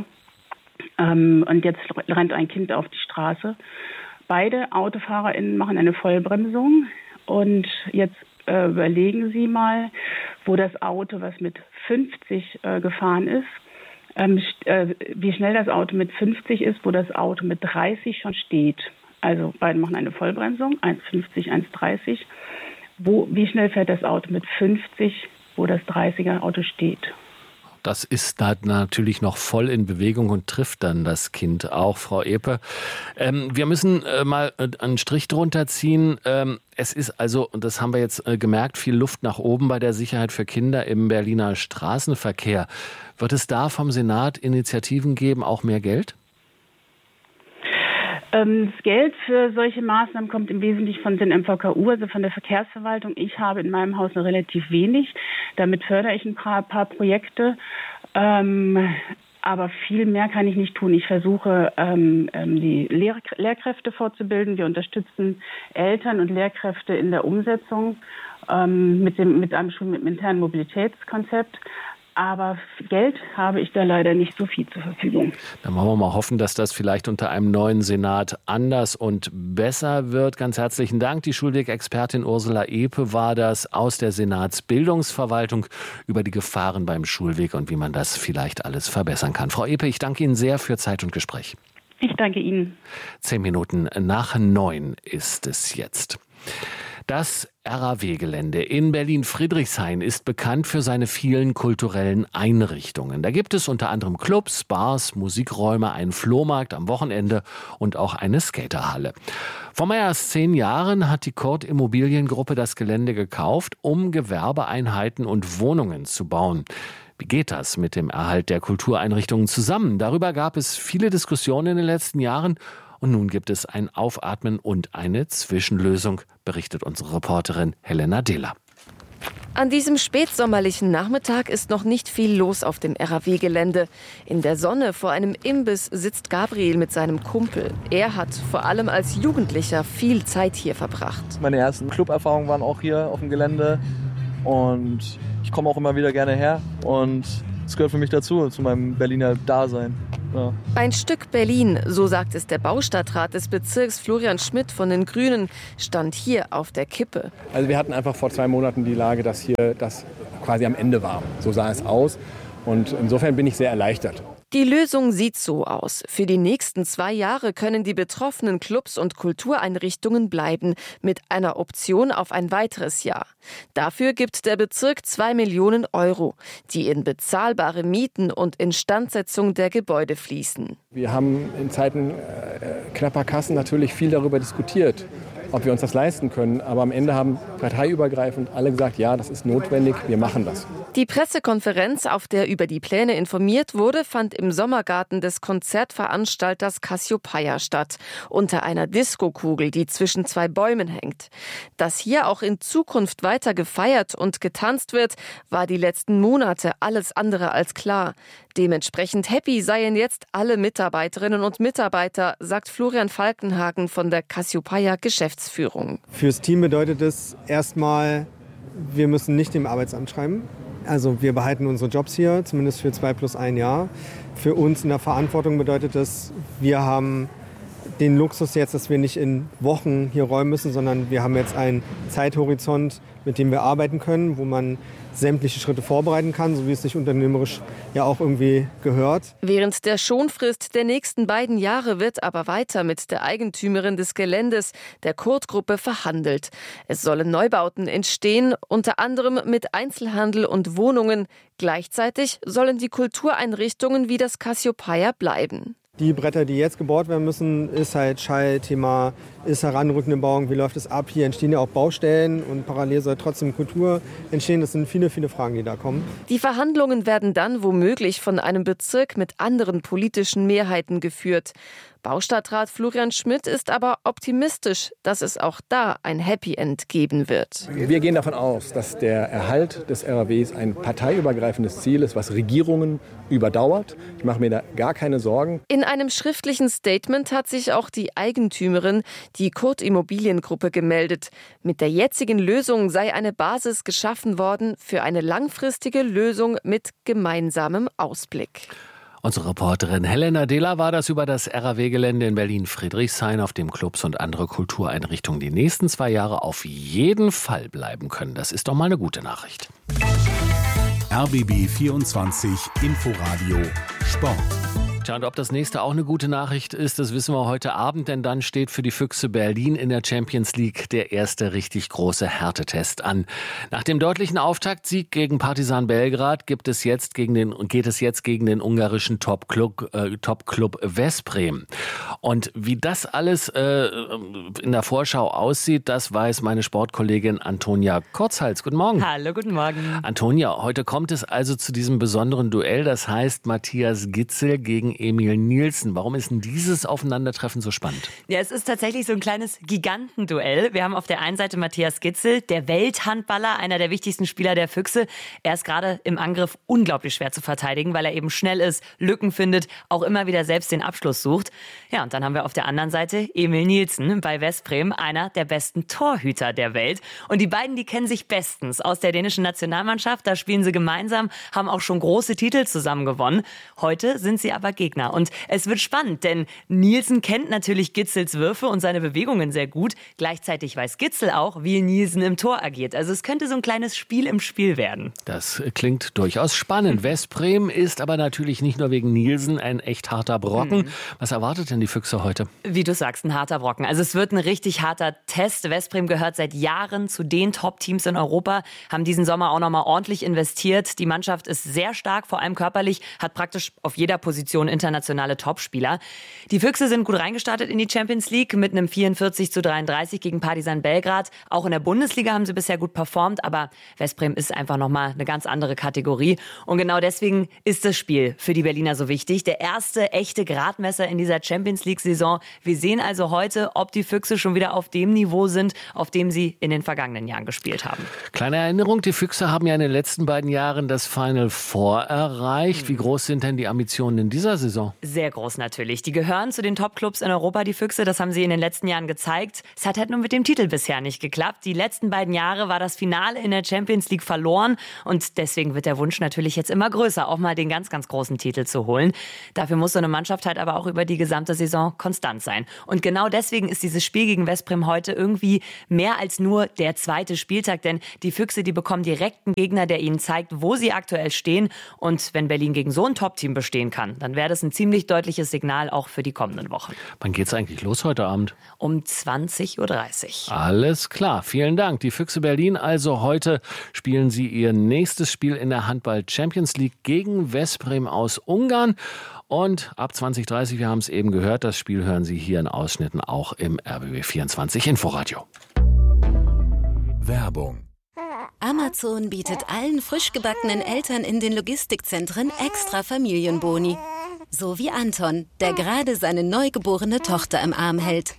Und jetzt rennt ein Kind auf die Straße. Beide AutofahrerInnen machen eine Vollbremsung. Und jetzt überlegen Sie mal, wo das Auto, was mit 50 gefahren ist, wie schnell das Auto mit 50 ist, wo das Auto mit 30 schon steht. Also beide machen eine Vollbremsung, 1,50, 1,30. Wie schnell fährt das Auto mit 50, wo das 30er Auto steht? Das ist da natürlich noch voll in Bewegung und trifft dann das Kind auch, Frau Epe. Wir müssen mal einen Strich drunter ziehen. Es ist also, und das haben wir jetzt gemerkt, viel Luft nach oben bei der Sicherheit für Kinder im Berliner Straßenverkehr. Wird es da vom Senat Initiativen geben, auch mehr Geld? Das Geld für solche Maßnahmen kommt im Wesentlichen von den MVKU, also von der Verkehrsverwaltung. Ich habe in meinem Haus noch relativ wenig. Damit fördere ich ein paar Projekte. Aber viel mehr kann ich nicht tun. Ich versuche, die Lehrkräfte fortzubilden. Wir unterstützen Eltern und Lehrkräfte in der Umsetzung mit einem internen Mobilitätskonzept. Aber Geld habe ich da leider nicht so viel zur Verfügung. Dann wollen wir mal hoffen, dass das vielleicht unter einem neuen Senat anders und besser wird. Ganz herzlichen Dank. Die Schulweg-Expertin Ursula Epe war das aus der Senatsbildungsverwaltung über die Gefahren beim Schulweg und wie man das vielleicht alles verbessern kann. Frau Epe, ich danke Ihnen sehr für Zeit und Gespräch. Ich danke Ihnen. 10 Minuten nach 9 ist es jetzt. Das RAW-Gelände in Berlin-Friedrichshain ist bekannt für seine vielen kulturellen Einrichtungen. Da gibt es unter anderem Clubs, Bars, Musikräume, einen Flohmarkt am Wochenende und auch eine Skaterhalle. Vor mehr als 10 Jahren hat die Kurt Immobiliengruppe das Gelände gekauft, um Gewerbeeinheiten und Wohnungen zu bauen. Wie geht das mit dem Erhalt der Kultureinrichtungen zusammen? Darüber gab es viele Diskussionen in den letzten Jahren. Und nun gibt es ein Aufatmen und eine Zwischenlösung, berichtet unsere Reporterin Helena Dehler. An diesem spätsommerlichen Nachmittag ist noch nicht viel los auf dem RAW-Gelände. In der Sonne vor einem Imbiss sitzt Gabriel mit seinem Kumpel. Er hat vor allem als Jugendlicher viel Zeit hier verbracht. Meine ersten Club-Erfahrungen waren auch hier auf dem Gelände. Und ich komme auch immer wieder gerne her. Und es gehört für mich dazu, zu meinem Berliner Dasein. Ja. Ein Stück Berlin, so sagt es der Baustadtrat des Bezirks Florian Schmidt von den Grünen, stand hier auf der Kippe. Also wir hatten einfach vor 2 Monaten die Lage, dass hier das quasi am Ende war. So sah es aus und insofern bin ich sehr erleichtert. Die Lösung sieht so aus. Für die nächsten 2 Jahre können die betroffenen Clubs und Kultureinrichtungen bleiben, mit einer Option auf ein weiteres Jahr. Dafür gibt der Bezirk 2 Millionen Euro, die in bezahlbare Mieten und Instandsetzung der Gebäude fließen. Wir haben in Zeiten knapper Kassen natürlich viel darüber diskutiert, ob wir uns das leisten können. Aber am Ende haben parteiübergreifend alle gesagt, ja, das ist notwendig, wir machen das. Die Pressekonferenz, auf der über die Pläne informiert wurde, fand im Sommergarten des Konzertveranstalters Cassiopeia statt, unter einer Diskokugel, die zwischen 2 Bäumen hängt. Dass hier auch in Zukunft weiter gefeiert und getanzt wird, war die letzten Monate alles andere als klar. Dementsprechend happy seien jetzt alle Mitarbeiterinnen und Mitarbeiter, sagt Florian Falkenhagen von der Cassiopeia Geschäftsführung. Fürs Team bedeutet es erstmal, wir müssen nicht dem Arbeitsamt schreiben. Also wir behalten unsere Jobs hier, zumindest für 2 + 1 Jahr. Für uns in der Verantwortung bedeutet es, wir haben den Luxus jetzt, dass wir nicht in Wochen hier räumen müssen, sondern wir haben jetzt einen Zeithorizont, mit dem wir arbeiten können, wo man sämtliche Schritte vorbereiten kann, so wie es sich unternehmerisch ja auch irgendwie gehört. Während der Schonfrist der nächsten 2 Jahre wird aber weiter mit der Eigentümerin des Geländes, der Kurt-Gruppe, verhandelt. Es sollen Neubauten entstehen, unter anderem mit Einzelhandel und Wohnungen. Gleichzeitig sollen die Kultureinrichtungen wie das Cassiopeia bleiben. Die Bretter, die jetzt gebaut werden müssen, ist halt Schallthema, ist heranrückende Bauung, wie läuft es ab? Hier entstehen ja auch Baustellen und parallel soll trotzdem Kultur entstehen. Das sind viele, viele Fragen, die da kommen. Die Verhandlungen werden dann womöglich von einem Bezirk mit anderen politischen Mehrheiten geführt. Baustadtrat Florian Schmidt ist aber optimistisch, dass es auch da ein Happy End geben wird. Wir gehen davon aus, dass der Erhalt des RAWs ein parteiübergreifendes Ziel ist, was Regierungen überdauert. Ich mache mir da gar keine Sorgen. In einem schriftlichen Statement hat sich auch die Eigentümerin, die Kurt Immobiliengruppe, gemeldet. Mit der jetzigen Lösung sei eine Basis geschaffen worden für eine langfristige Lösung mit gemeinsamem Ausblick. Unsere Reporterin Helena Dehler war das über das RAW-Gelände in Berlin-Friedrichshain, auf dem Clubs und andere Kultureinrichtungen die nächsten 2 Jahre auf jeden Fall bleiben können. Das ist doch mal eine gute Nachricht. RBB 24 Inforadio Sport. Tja, und ob das nächste auch eine gute Nachricht ist, das wissen wir heute Abend, denn dann steht für die Füchse Berlin in der Champions League der erste richtig große Härtetest an. Nach dem deutlichen Auftaktsieg gegen Partizan Belgrad geht es jetzt gegen den ungarischen Top-Club Veszprém. Und wie das alles in der Vorschau aussieht, das weiß meine Sportkollegin Antonia Kurzhals. Guten Morgen. Hallo, guten Morgen. Antonia, heute kommt es also zu diesem besonderen Duell, das heißt Matthias Gitzel gegen gegen Emil Nielsen. Warum ist denn dieses Aufeinandertreffen so spannend? Ja, es ist tatsächlich so ein kleines Gigantenduell. Wir haben auf der einen Seite Matthias Gitzel, der Welthandballer, einer der wichtigsten Spieler der Füchse. Er ist gerade im Angriff unglaublich schwer zu verteidigen, weil er eben schnell ist, Lücken findet, auch immer wieder selbst den Abschluss sucht. Ja, und dann haben wir auf der anderen Seite Emil Nielsen bei Veszprém, einer der besten Torhüter der Welt. Und die beiden, die kennen sich bestens aus der dänischen Nationalmannschaft. Da spielen sie gemeinsam, haben auch schon große Titel zusammen gewonnen. Heute sind sie aber Gegner. Und es wird spannend, denn Nielsen kennt natürlich Gitzels Würfe und seine Bewegungen sehr gut. Gleichzeitig weiß Gitzel auch, wie Nielsen im Tor agiert. Also es könnte so ein kleines Spiel im Spiel werden. Das klingt durchaus spannend. Veszprém ist aber natürlich nicht nur wegen Nielsen ein echt harter Brocken. Was erwartet denn die Füchse heute? Wie du sagst, ein harter Brocken. Also es wird ein richtig harter Test. Veszprém gehört seit Jahren zu den Top-Teams in Europa, haben diesen Sommer auch nochmal ordentlich investiert. Die Mannschaft ist sehr stark, vor allem körperlich, hat praktisch auf jeder Position internationale Topspieler. Die Füchse sind gut reingestartet in die Champions League mit einem 44:33 gegen Partizan Belgrad. Auch in der Bundesliga haben sie bisher gut performt, aber Veszprém ist einfach nochmal eine ganz andere Kategorie. Und genau deswegen ist das Spiel für die Berliner so wichtig. Der erste echte Gradmesser in dieser Champions League-Saison. Wir sehen also heute, ob die Füchse schon wieder auf dem Niveau sind, auf dem sie in den vergangenen Jahren gespielt haben. Kleine Erinnerung, die Füchse haben ja in den letzten beiden Jahren das Final Four erreicht. Wie groß sind denn die Ambitionen in dieser Saison? Sehr groß natürlich. Die gehören zu den Top-Clubs in Europa, die Füchse. Das haben sie in den letzten Jahren gezeigt. Es hat halt nur mit dem Titel bisher nicht geklappt. Die letzten beiden Jahre war das Finale in der Champions League verloren. Und deswegen wird der Wunsch natürlich jetzt immer größer, auch mal den ganz, ganz großen Titel zu holen. Dafür muss so eine Mannschaft halt aber auch über die gesamte Saison konstant sein. Und genau deswegen ist dieses Spiel gegen Veszprém heute irgendwie mehr als nur der zweite Spieltag. Denn die Füchse, die bekommen direkt einen Gegner, der ihnen zeigt, wo sie aktuell stehen. Und wenn Berlin gegen so ein Top-Team bestehen kann, dann wäre das ein ziemlich deutliches Signal auch für die kommenden Wochen. Wann geht's eigentlich los heute Abend? Um 20:30 Uhr. Alles klar, vielen Dank. Die Füchse Berlin also heute spielen sie ihr nächstes Spiel in der Handball-Champions League gegen Veszprém aus Ungarn. Und ab 20:30, wir haben es eben gehört, das Spiel hören Sie hier in Ausschnitten auch im RBB 24 Inforadio. Werbung. Amazon bietet allen frisch gebackenen Eltern in den Logistikzentren extra Familienboni. So wie Anton, der gerade seine neugeborene Tochter im Arm hält.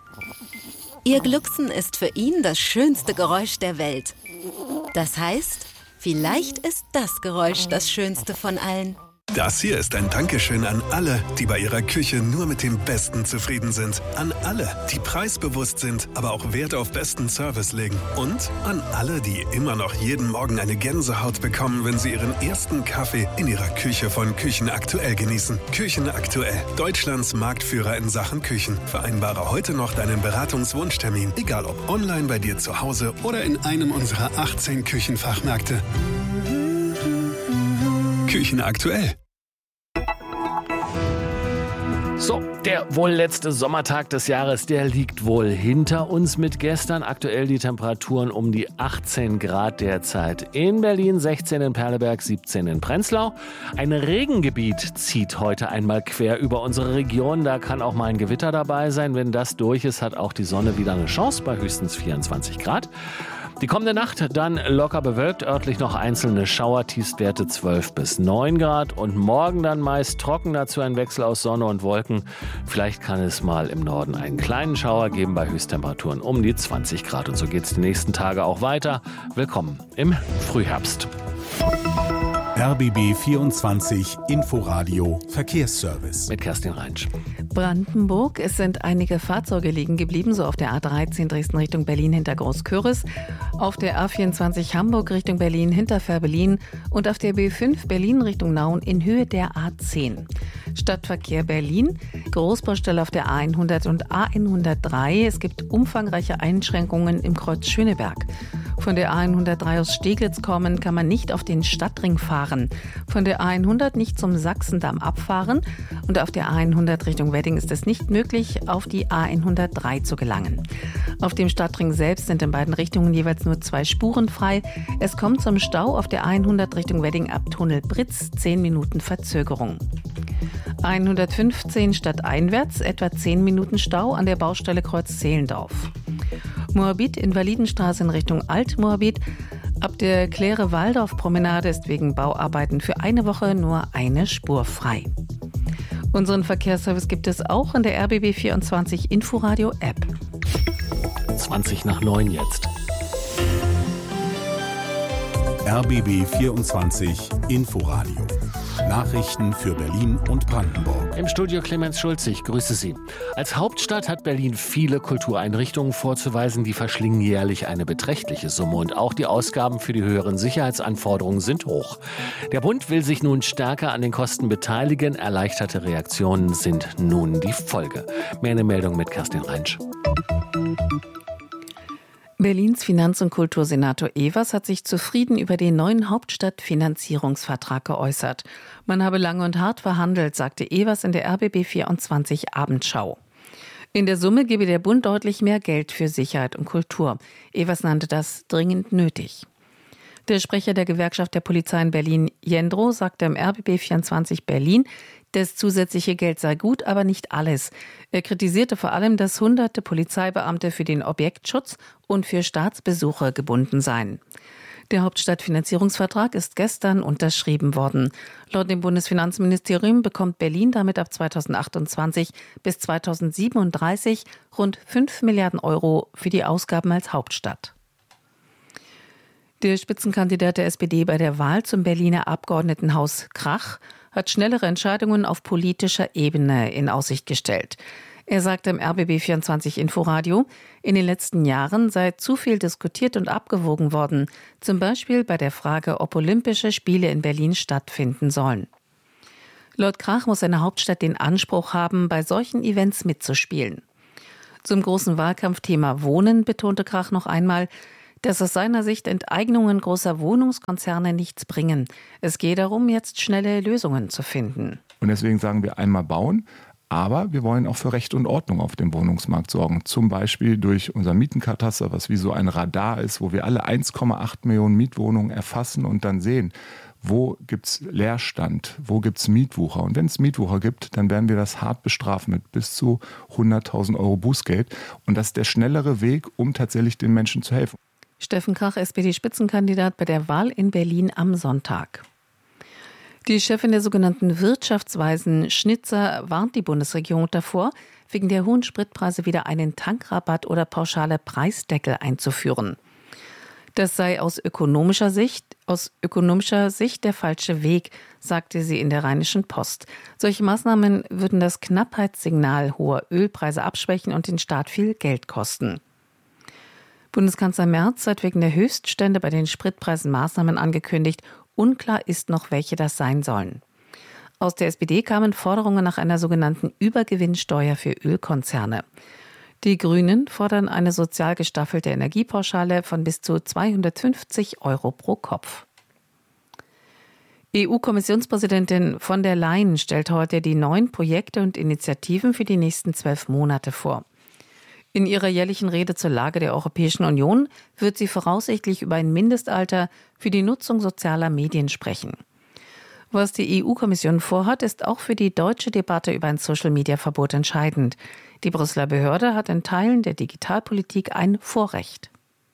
Ihr Glucksen ist für ihn das schönste Geräusch der Welt. Das heißt, vielleicht ist das Geräusch das schönste von allen. Das hier ist ein Dankeschön an alle, die bei ihrer Küche nur mit dem Besten zufrieden sind. An alle, die preisbewusst sind, aber auch Wert auf besten Service legen. Und an alle, die immer noch jeden Morgen eine Gänsehaut bekommen, wenn sie ihren ersten Kaffee in ihrer Küche von Küchen Aktuell genießen. Küchen Aktuell, Deutschlands Marktführer in Sachen Küchen. Vereinbare heute noch deinen Beratungswunschtermin, egal ob online bei dir zu Hause oder in einem unserer 18 Küchenfachmärkte. Küchen Aktuell. So, der wohl letzte Sommertag des Jahres, der liegt wohl hinter uns mit gestern. Aktuell die Temperaturen um die 18 Grad derzeit in Berlin, 16 in Perleberg, 17 in Prenzlau. Ein Regengebiet zieht heute einmal quer über unsere Region. Da kann auch mal ein Gewitter dabei sein. Wenn das durch ist, hat auch die Sonne wieder eine Chance bei höchstens 24 Grad. Die kommende Nacht dann locker bewölkt, örtlich noch einzelne Schauer, Tiefstwerte 12 bis 9 Grad und morgen dann meist trocken, dazu ein Wechsel aus Sonne und Wolken. Vielleicht kann es mal im Norden einen kleinen Schauer geben bei Höchsttemperaturen um die 20 Grad und so geht es die nächsten Tage auch weiter. Willkommen im Frühherbst. RBB 24 Inforadio Verkehrsservice. Mit Kerstin Reinsch. Brandenburg. Es sind einige Fahrzeuge liegen geblieben, so auf der A13 Dresden Richtung Berlin hinter Großköris, auf der A24 Hamburg Richtung Berlin hinter Fehrbellin und auf der B5 Berlin Richtung Nauen in Höhe der A10. Stadtverkehr Berlin, Großbaustelle auf der A100 und A103. Es gibt umfangreiche Einschränkungen im Kreuz Schöneberg. Von der A103 aus Steglitz kommen kann man nicht auf den Stadtring fahren. Von der A100 nicht zum Sachsendamm abfahren und auf der A100 Richtung Wedding ist es nicht möglich, auf die A103 zu gelangen. Auf dem Stadtring selbst sind in beiden Richtungen jeweils nur 2 Spuren frei. Es kommt zum Stau auf der A100 Richtung Wedding ab Tunnel Britz, 10 Minuten Verzögerung. 115 stadteinwärts, etwa 10 Minuten Stau an der Baustelle Kreuz Zehlendorf. Moabit, Invalidenstraße in Richtung Alt-Moabit. Ab der Claire-Waldorf-Promenade ist wegen Bauarbeiten für eine Woche nur eine Spur frei. Unseren Verkehrsservice gibt es auch in der RBB 24 Inforadio App. 8:20 jetzt. RBB 24 Inforadio. Nachrichten für Berlin und Brandenburg. Im Studio Clemens Schulz, ich grüße Sie. Als Hauptstadt hat Berlin viele Kultureinrichtungen vorzuweisen, die verschlingen jährlich eine beträchtliche Summe. Und auch die Ausgaben für die höheren Sicherheitsanforderungen sind hoch. Der Bund will sich nun stärker an den Kosten beteiligen. Erleichterte Reaktionen sind nun die Folge. Mehr eine Meldung mit Kerstin Reinsch. Berlins Finanz- und Kultursenator Evers hat sich zufrieden über den neuen Hauptstadtfinanzierungsvertrag geäußert. Man habe lange und hart verhandelt, sagte Evers in der RBB 24 Abendschau. In der Summe gebe der Bund deutlich mehr Geld für Sicherheit und Kultur. Evers nannte das dringend nötig. Der Sprecher der Gewerkschaft der Polizei in Berlin, Jendro, sagte im RBB 24 Berlin, das zusätzliche Geld sei gut, aber nicht alles. Er kritisierte vor allem, dass hunderte Polizeibeamte für den Objektschutz und für Staatsbesuche gebunden seien. Der Hauptstadtfinanzierungsvertrag ist gestern unterschrieben worden. Laut dem Bundesfinanzministerium bekommt Berlin damit ab 2028 bis 2037 rund 5 Milliarden Euro für die Ausgaben als Hauptstadt. Der Spitzenkandidat der SPD bei der Wahl zum Berliner Abgeordnetenhaus Krach hat schnellere Entscheidungen auf politischer Ebene in Aussicht gestellt. Er sagte im RBB 24 Inforadio, in den letzten Jahren sei zu viel diskutiert und abgewogen worden, zum Beispiel bei der Frage, ob Olympische Spiele in Berlin stattfinden sollen. Laut Krach muss eine Hauptstadt den Anspruch haben, bei solchen Events mitzuspielen. Zum großen Wahlkampfthema Wohnen betonte Krach noch einmal, dass aus seiner Sicht Enteignungen großer Wohnungskonzerne nichts bringen. Es gehe darum, jetzt schnelle Lösungen zu finden. Und deswegen sagen wir einmal bauen, aber wir wollen auch für Recht und Ordnung auf dem Wohnungsmarkt sorgen. Zum Beispiel durch unser Mietenkataster, was wie so ein Radar ist, wo wir alle 1,8 Millionen Mietwohnungen erfassen und dann sehen, wo gibt es Leerstand, wo gibt es Mietwucher. Und wenn es Mietwucher gibt, dann werden wir das hart bestrafen mit bis zu 100.000 Euro Bußgeld. Und das ist der schnellere Weg, um tatsächlich den Menschen zu helfen. Steffen Krach, SPD-Spitzenkandidat bei der Wahl in Berlin am Sonntag. Die Chefin der sogenannten Wirtschaftsweisen Schnitzer warnt die Bundesregierung davor, wegen der hohen Spritpreise wieder einen Tankrabatt oder pauschale Preisdeckel einzuführen. Das sei aus ökonomischer Sicht der falsche Weg, sagte sie in der Rheinischen Post. Solche Maßnahmen würden das Knappheitssignal hoher Ölpreise abschwächen und den Staat viel Geld kosten. Bundeskanzler Merz hat wegen der Höchststände bei den Spritpreisen Maßnahmen angekündigt. Unklar ist noch, welche das sein sollen. Aus der SPD kamen Forderungen nach einer sogenannten Übergewinnsteuer für Ölkonzerne. Die Grünen fordern eine sozial gestaffelte Energiepauschale von bis zu 250 Euro pro Kopf. EU-Kommissionspräsidentin von der Leyen stellt heute die 9 Projekte und Initiativen für die nächsten 12 Monate vor. In ihrer jährlichen Rede zur Lage der Europäischen Union wird sie voraussichtlich über ein Mindestalter für die Nutzung sozialer Medien sprechen. Was die EU-Kommission vorhat, ist auch für die deutsche Debatte über ein Social-Media-Verbot entscheidend. Die Brüsseler Behörde hat in Teilen der Digitalpolitik ein Vorrecht.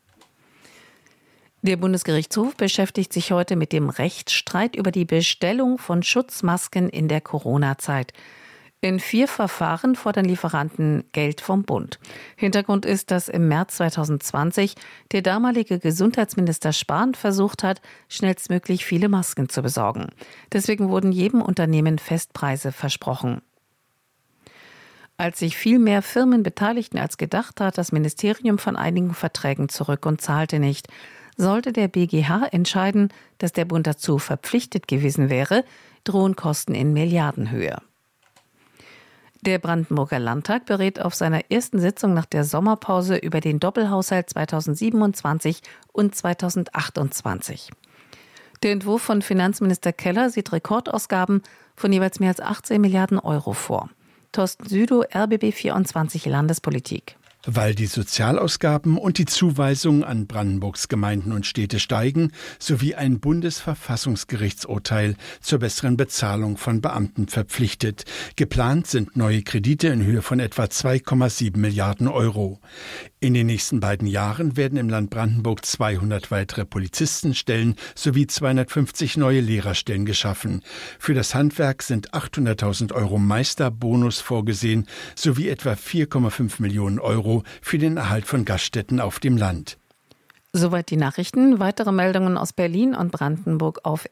Der Bundesgerichtshof beschäftigt sich heute mit dem Rechtsstreit über die Bestellung von Schutzmasken in der Corona-Zeit. In 4 Verfahren fordern Lieferanten Geld vom Bund. Hintergrund ist, dass im März 2020 der damalige Gesundheitsminister Spahn versucht hat, schnellstmöglich viele Masken zu besorgen. Deswegen wurden jedem Unternehmen Festpreise versprochen. Als sich viel mehr Firmen beteiligten als gedacht, trat das Ministerium von einigen Verträgen zurück und zahlte nicht. Sollte der BGH entscheiden, dass der Bund dazu verpflichtet gewesen wäre, drohen Kosten in Milliardenhöhe. Der Brandenburger Landtag berät auf seiner ersten Sitzung nach der Sommerpause über den Doppelhaushalt 2027 und 2028. Der Entwurf von Finanzminister Keller sieht Rekordausgaben von jeweils mehr als 18 Milliarden Euro vor. Thorsten Südow, RBB 24 Landespolitik. Weil die Sozialausgaben und die Zuweisungen an Brandenburgs Gemeinden und Städte steigen, sowie ein Bundesverfassungsgerichtsurteil zur besseren Bezahlung von Beamten verpflichtet. Geplant sind neue Kredite in Höhe von etwa 2,7 Milliarden Euro. In den nächsten beiden Jahren werden im Land Brandenburg 200 weitere Polizistenstellen sowie 250 neue Lehrerstellen geschaffen. Für das Handwerk sind 800.000 Euro Meisterbonus vorgesehen, sowie etwa 4,5 Millionen Euro für den Erhalt von Gaststätten auf dem Land. Soweit die Nachrichten. Weitere Meldungen aus Berlin und Brandenburg auf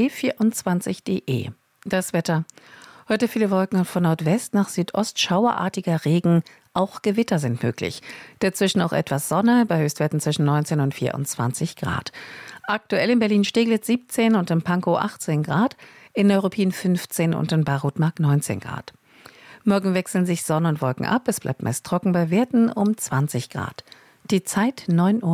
rbb24.de. Das Wetter. Heute viele Wolken von Nordwest nach Südost, schauerartiger Regen. Auch Gewitter sind möglich. Dazwischen auch etwas Sonne, bei Höchstwerten zwischen 19 und 24 Grad. Aktuell in Berlin-Steglitz 17 und in Pankow 18 Grad, in Neuruppin 15 und in Barutmark 19 Grad. Morgen wechseln sich Sonne und Wolken ab. Es bleibt meist trocken bei Werten um 20 Grad. Die Zeit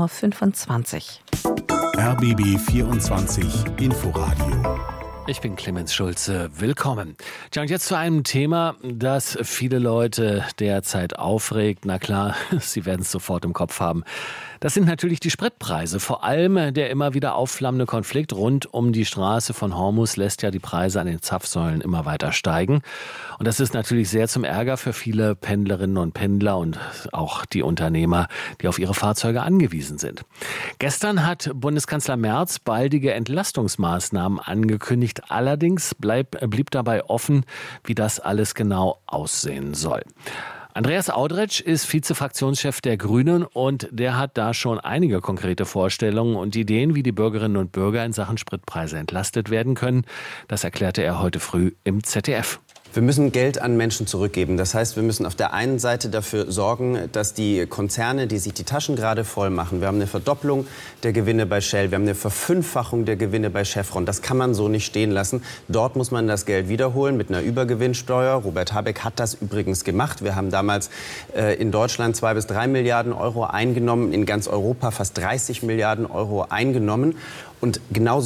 9.25 Uhr. RBB 24 Inforadio. Ich bin Clemens Schulze. Willkommen. Tja, und jetzt zu einem Thema, das viele Leute derzeit aufregt. Na klar, Sie werden es sofort im Kopf haben. Das sind natürlich die Spritpreise. Vor allem der immer wieder aufflammende Konflikt rund um die Straße von Hormuz lässt ja die Preise an den Zapfsäulen immer weiter steigen. Und das ist natürlich sehr zum Ärger für viele Pendlerinnen und Pendler und auch die Unternehmer, die auf ihre Fahrzeuge angewiesen sind. Gestern hat Bundeskanzler Merz baldige Entlastungsmaßnahmen angekündigt. Allerdings blieb dabei offen, wie das alles genau aussehen soll. Andreas Audretsch ist Vizefraktionschef der Grünen und der hat da schon einige konkrete Vorstellungen und Ideen, wie die Bürgerinnen und Bürger in Sachen Spritpreise entlastet werden können. Das erklärte er heute früh im ZDF. Wir müssen Geld an Menschen zurückgeben. Das heißt, wir müssen auf der einen Seite dafür sorgen, dass die Konzerne, die sich die Taschen gerade voll machen, wir haben eine Verdopplung der Gewinne bei Shell, wir haben eine Verfünffachung der Gewinne bei Chevron. Das kann man so nicht stehen lassen. Dort muss man das Geld wiederholen mit einer Übergewinnsteuer. Robert Habeck hat das übrigens gemacht. Wir haben damals in Deutschland 2 bis 3 Milliarden Euro eingenommen, in ganz Europa fast 30 Milliarden Euro eingenommen. Und genauso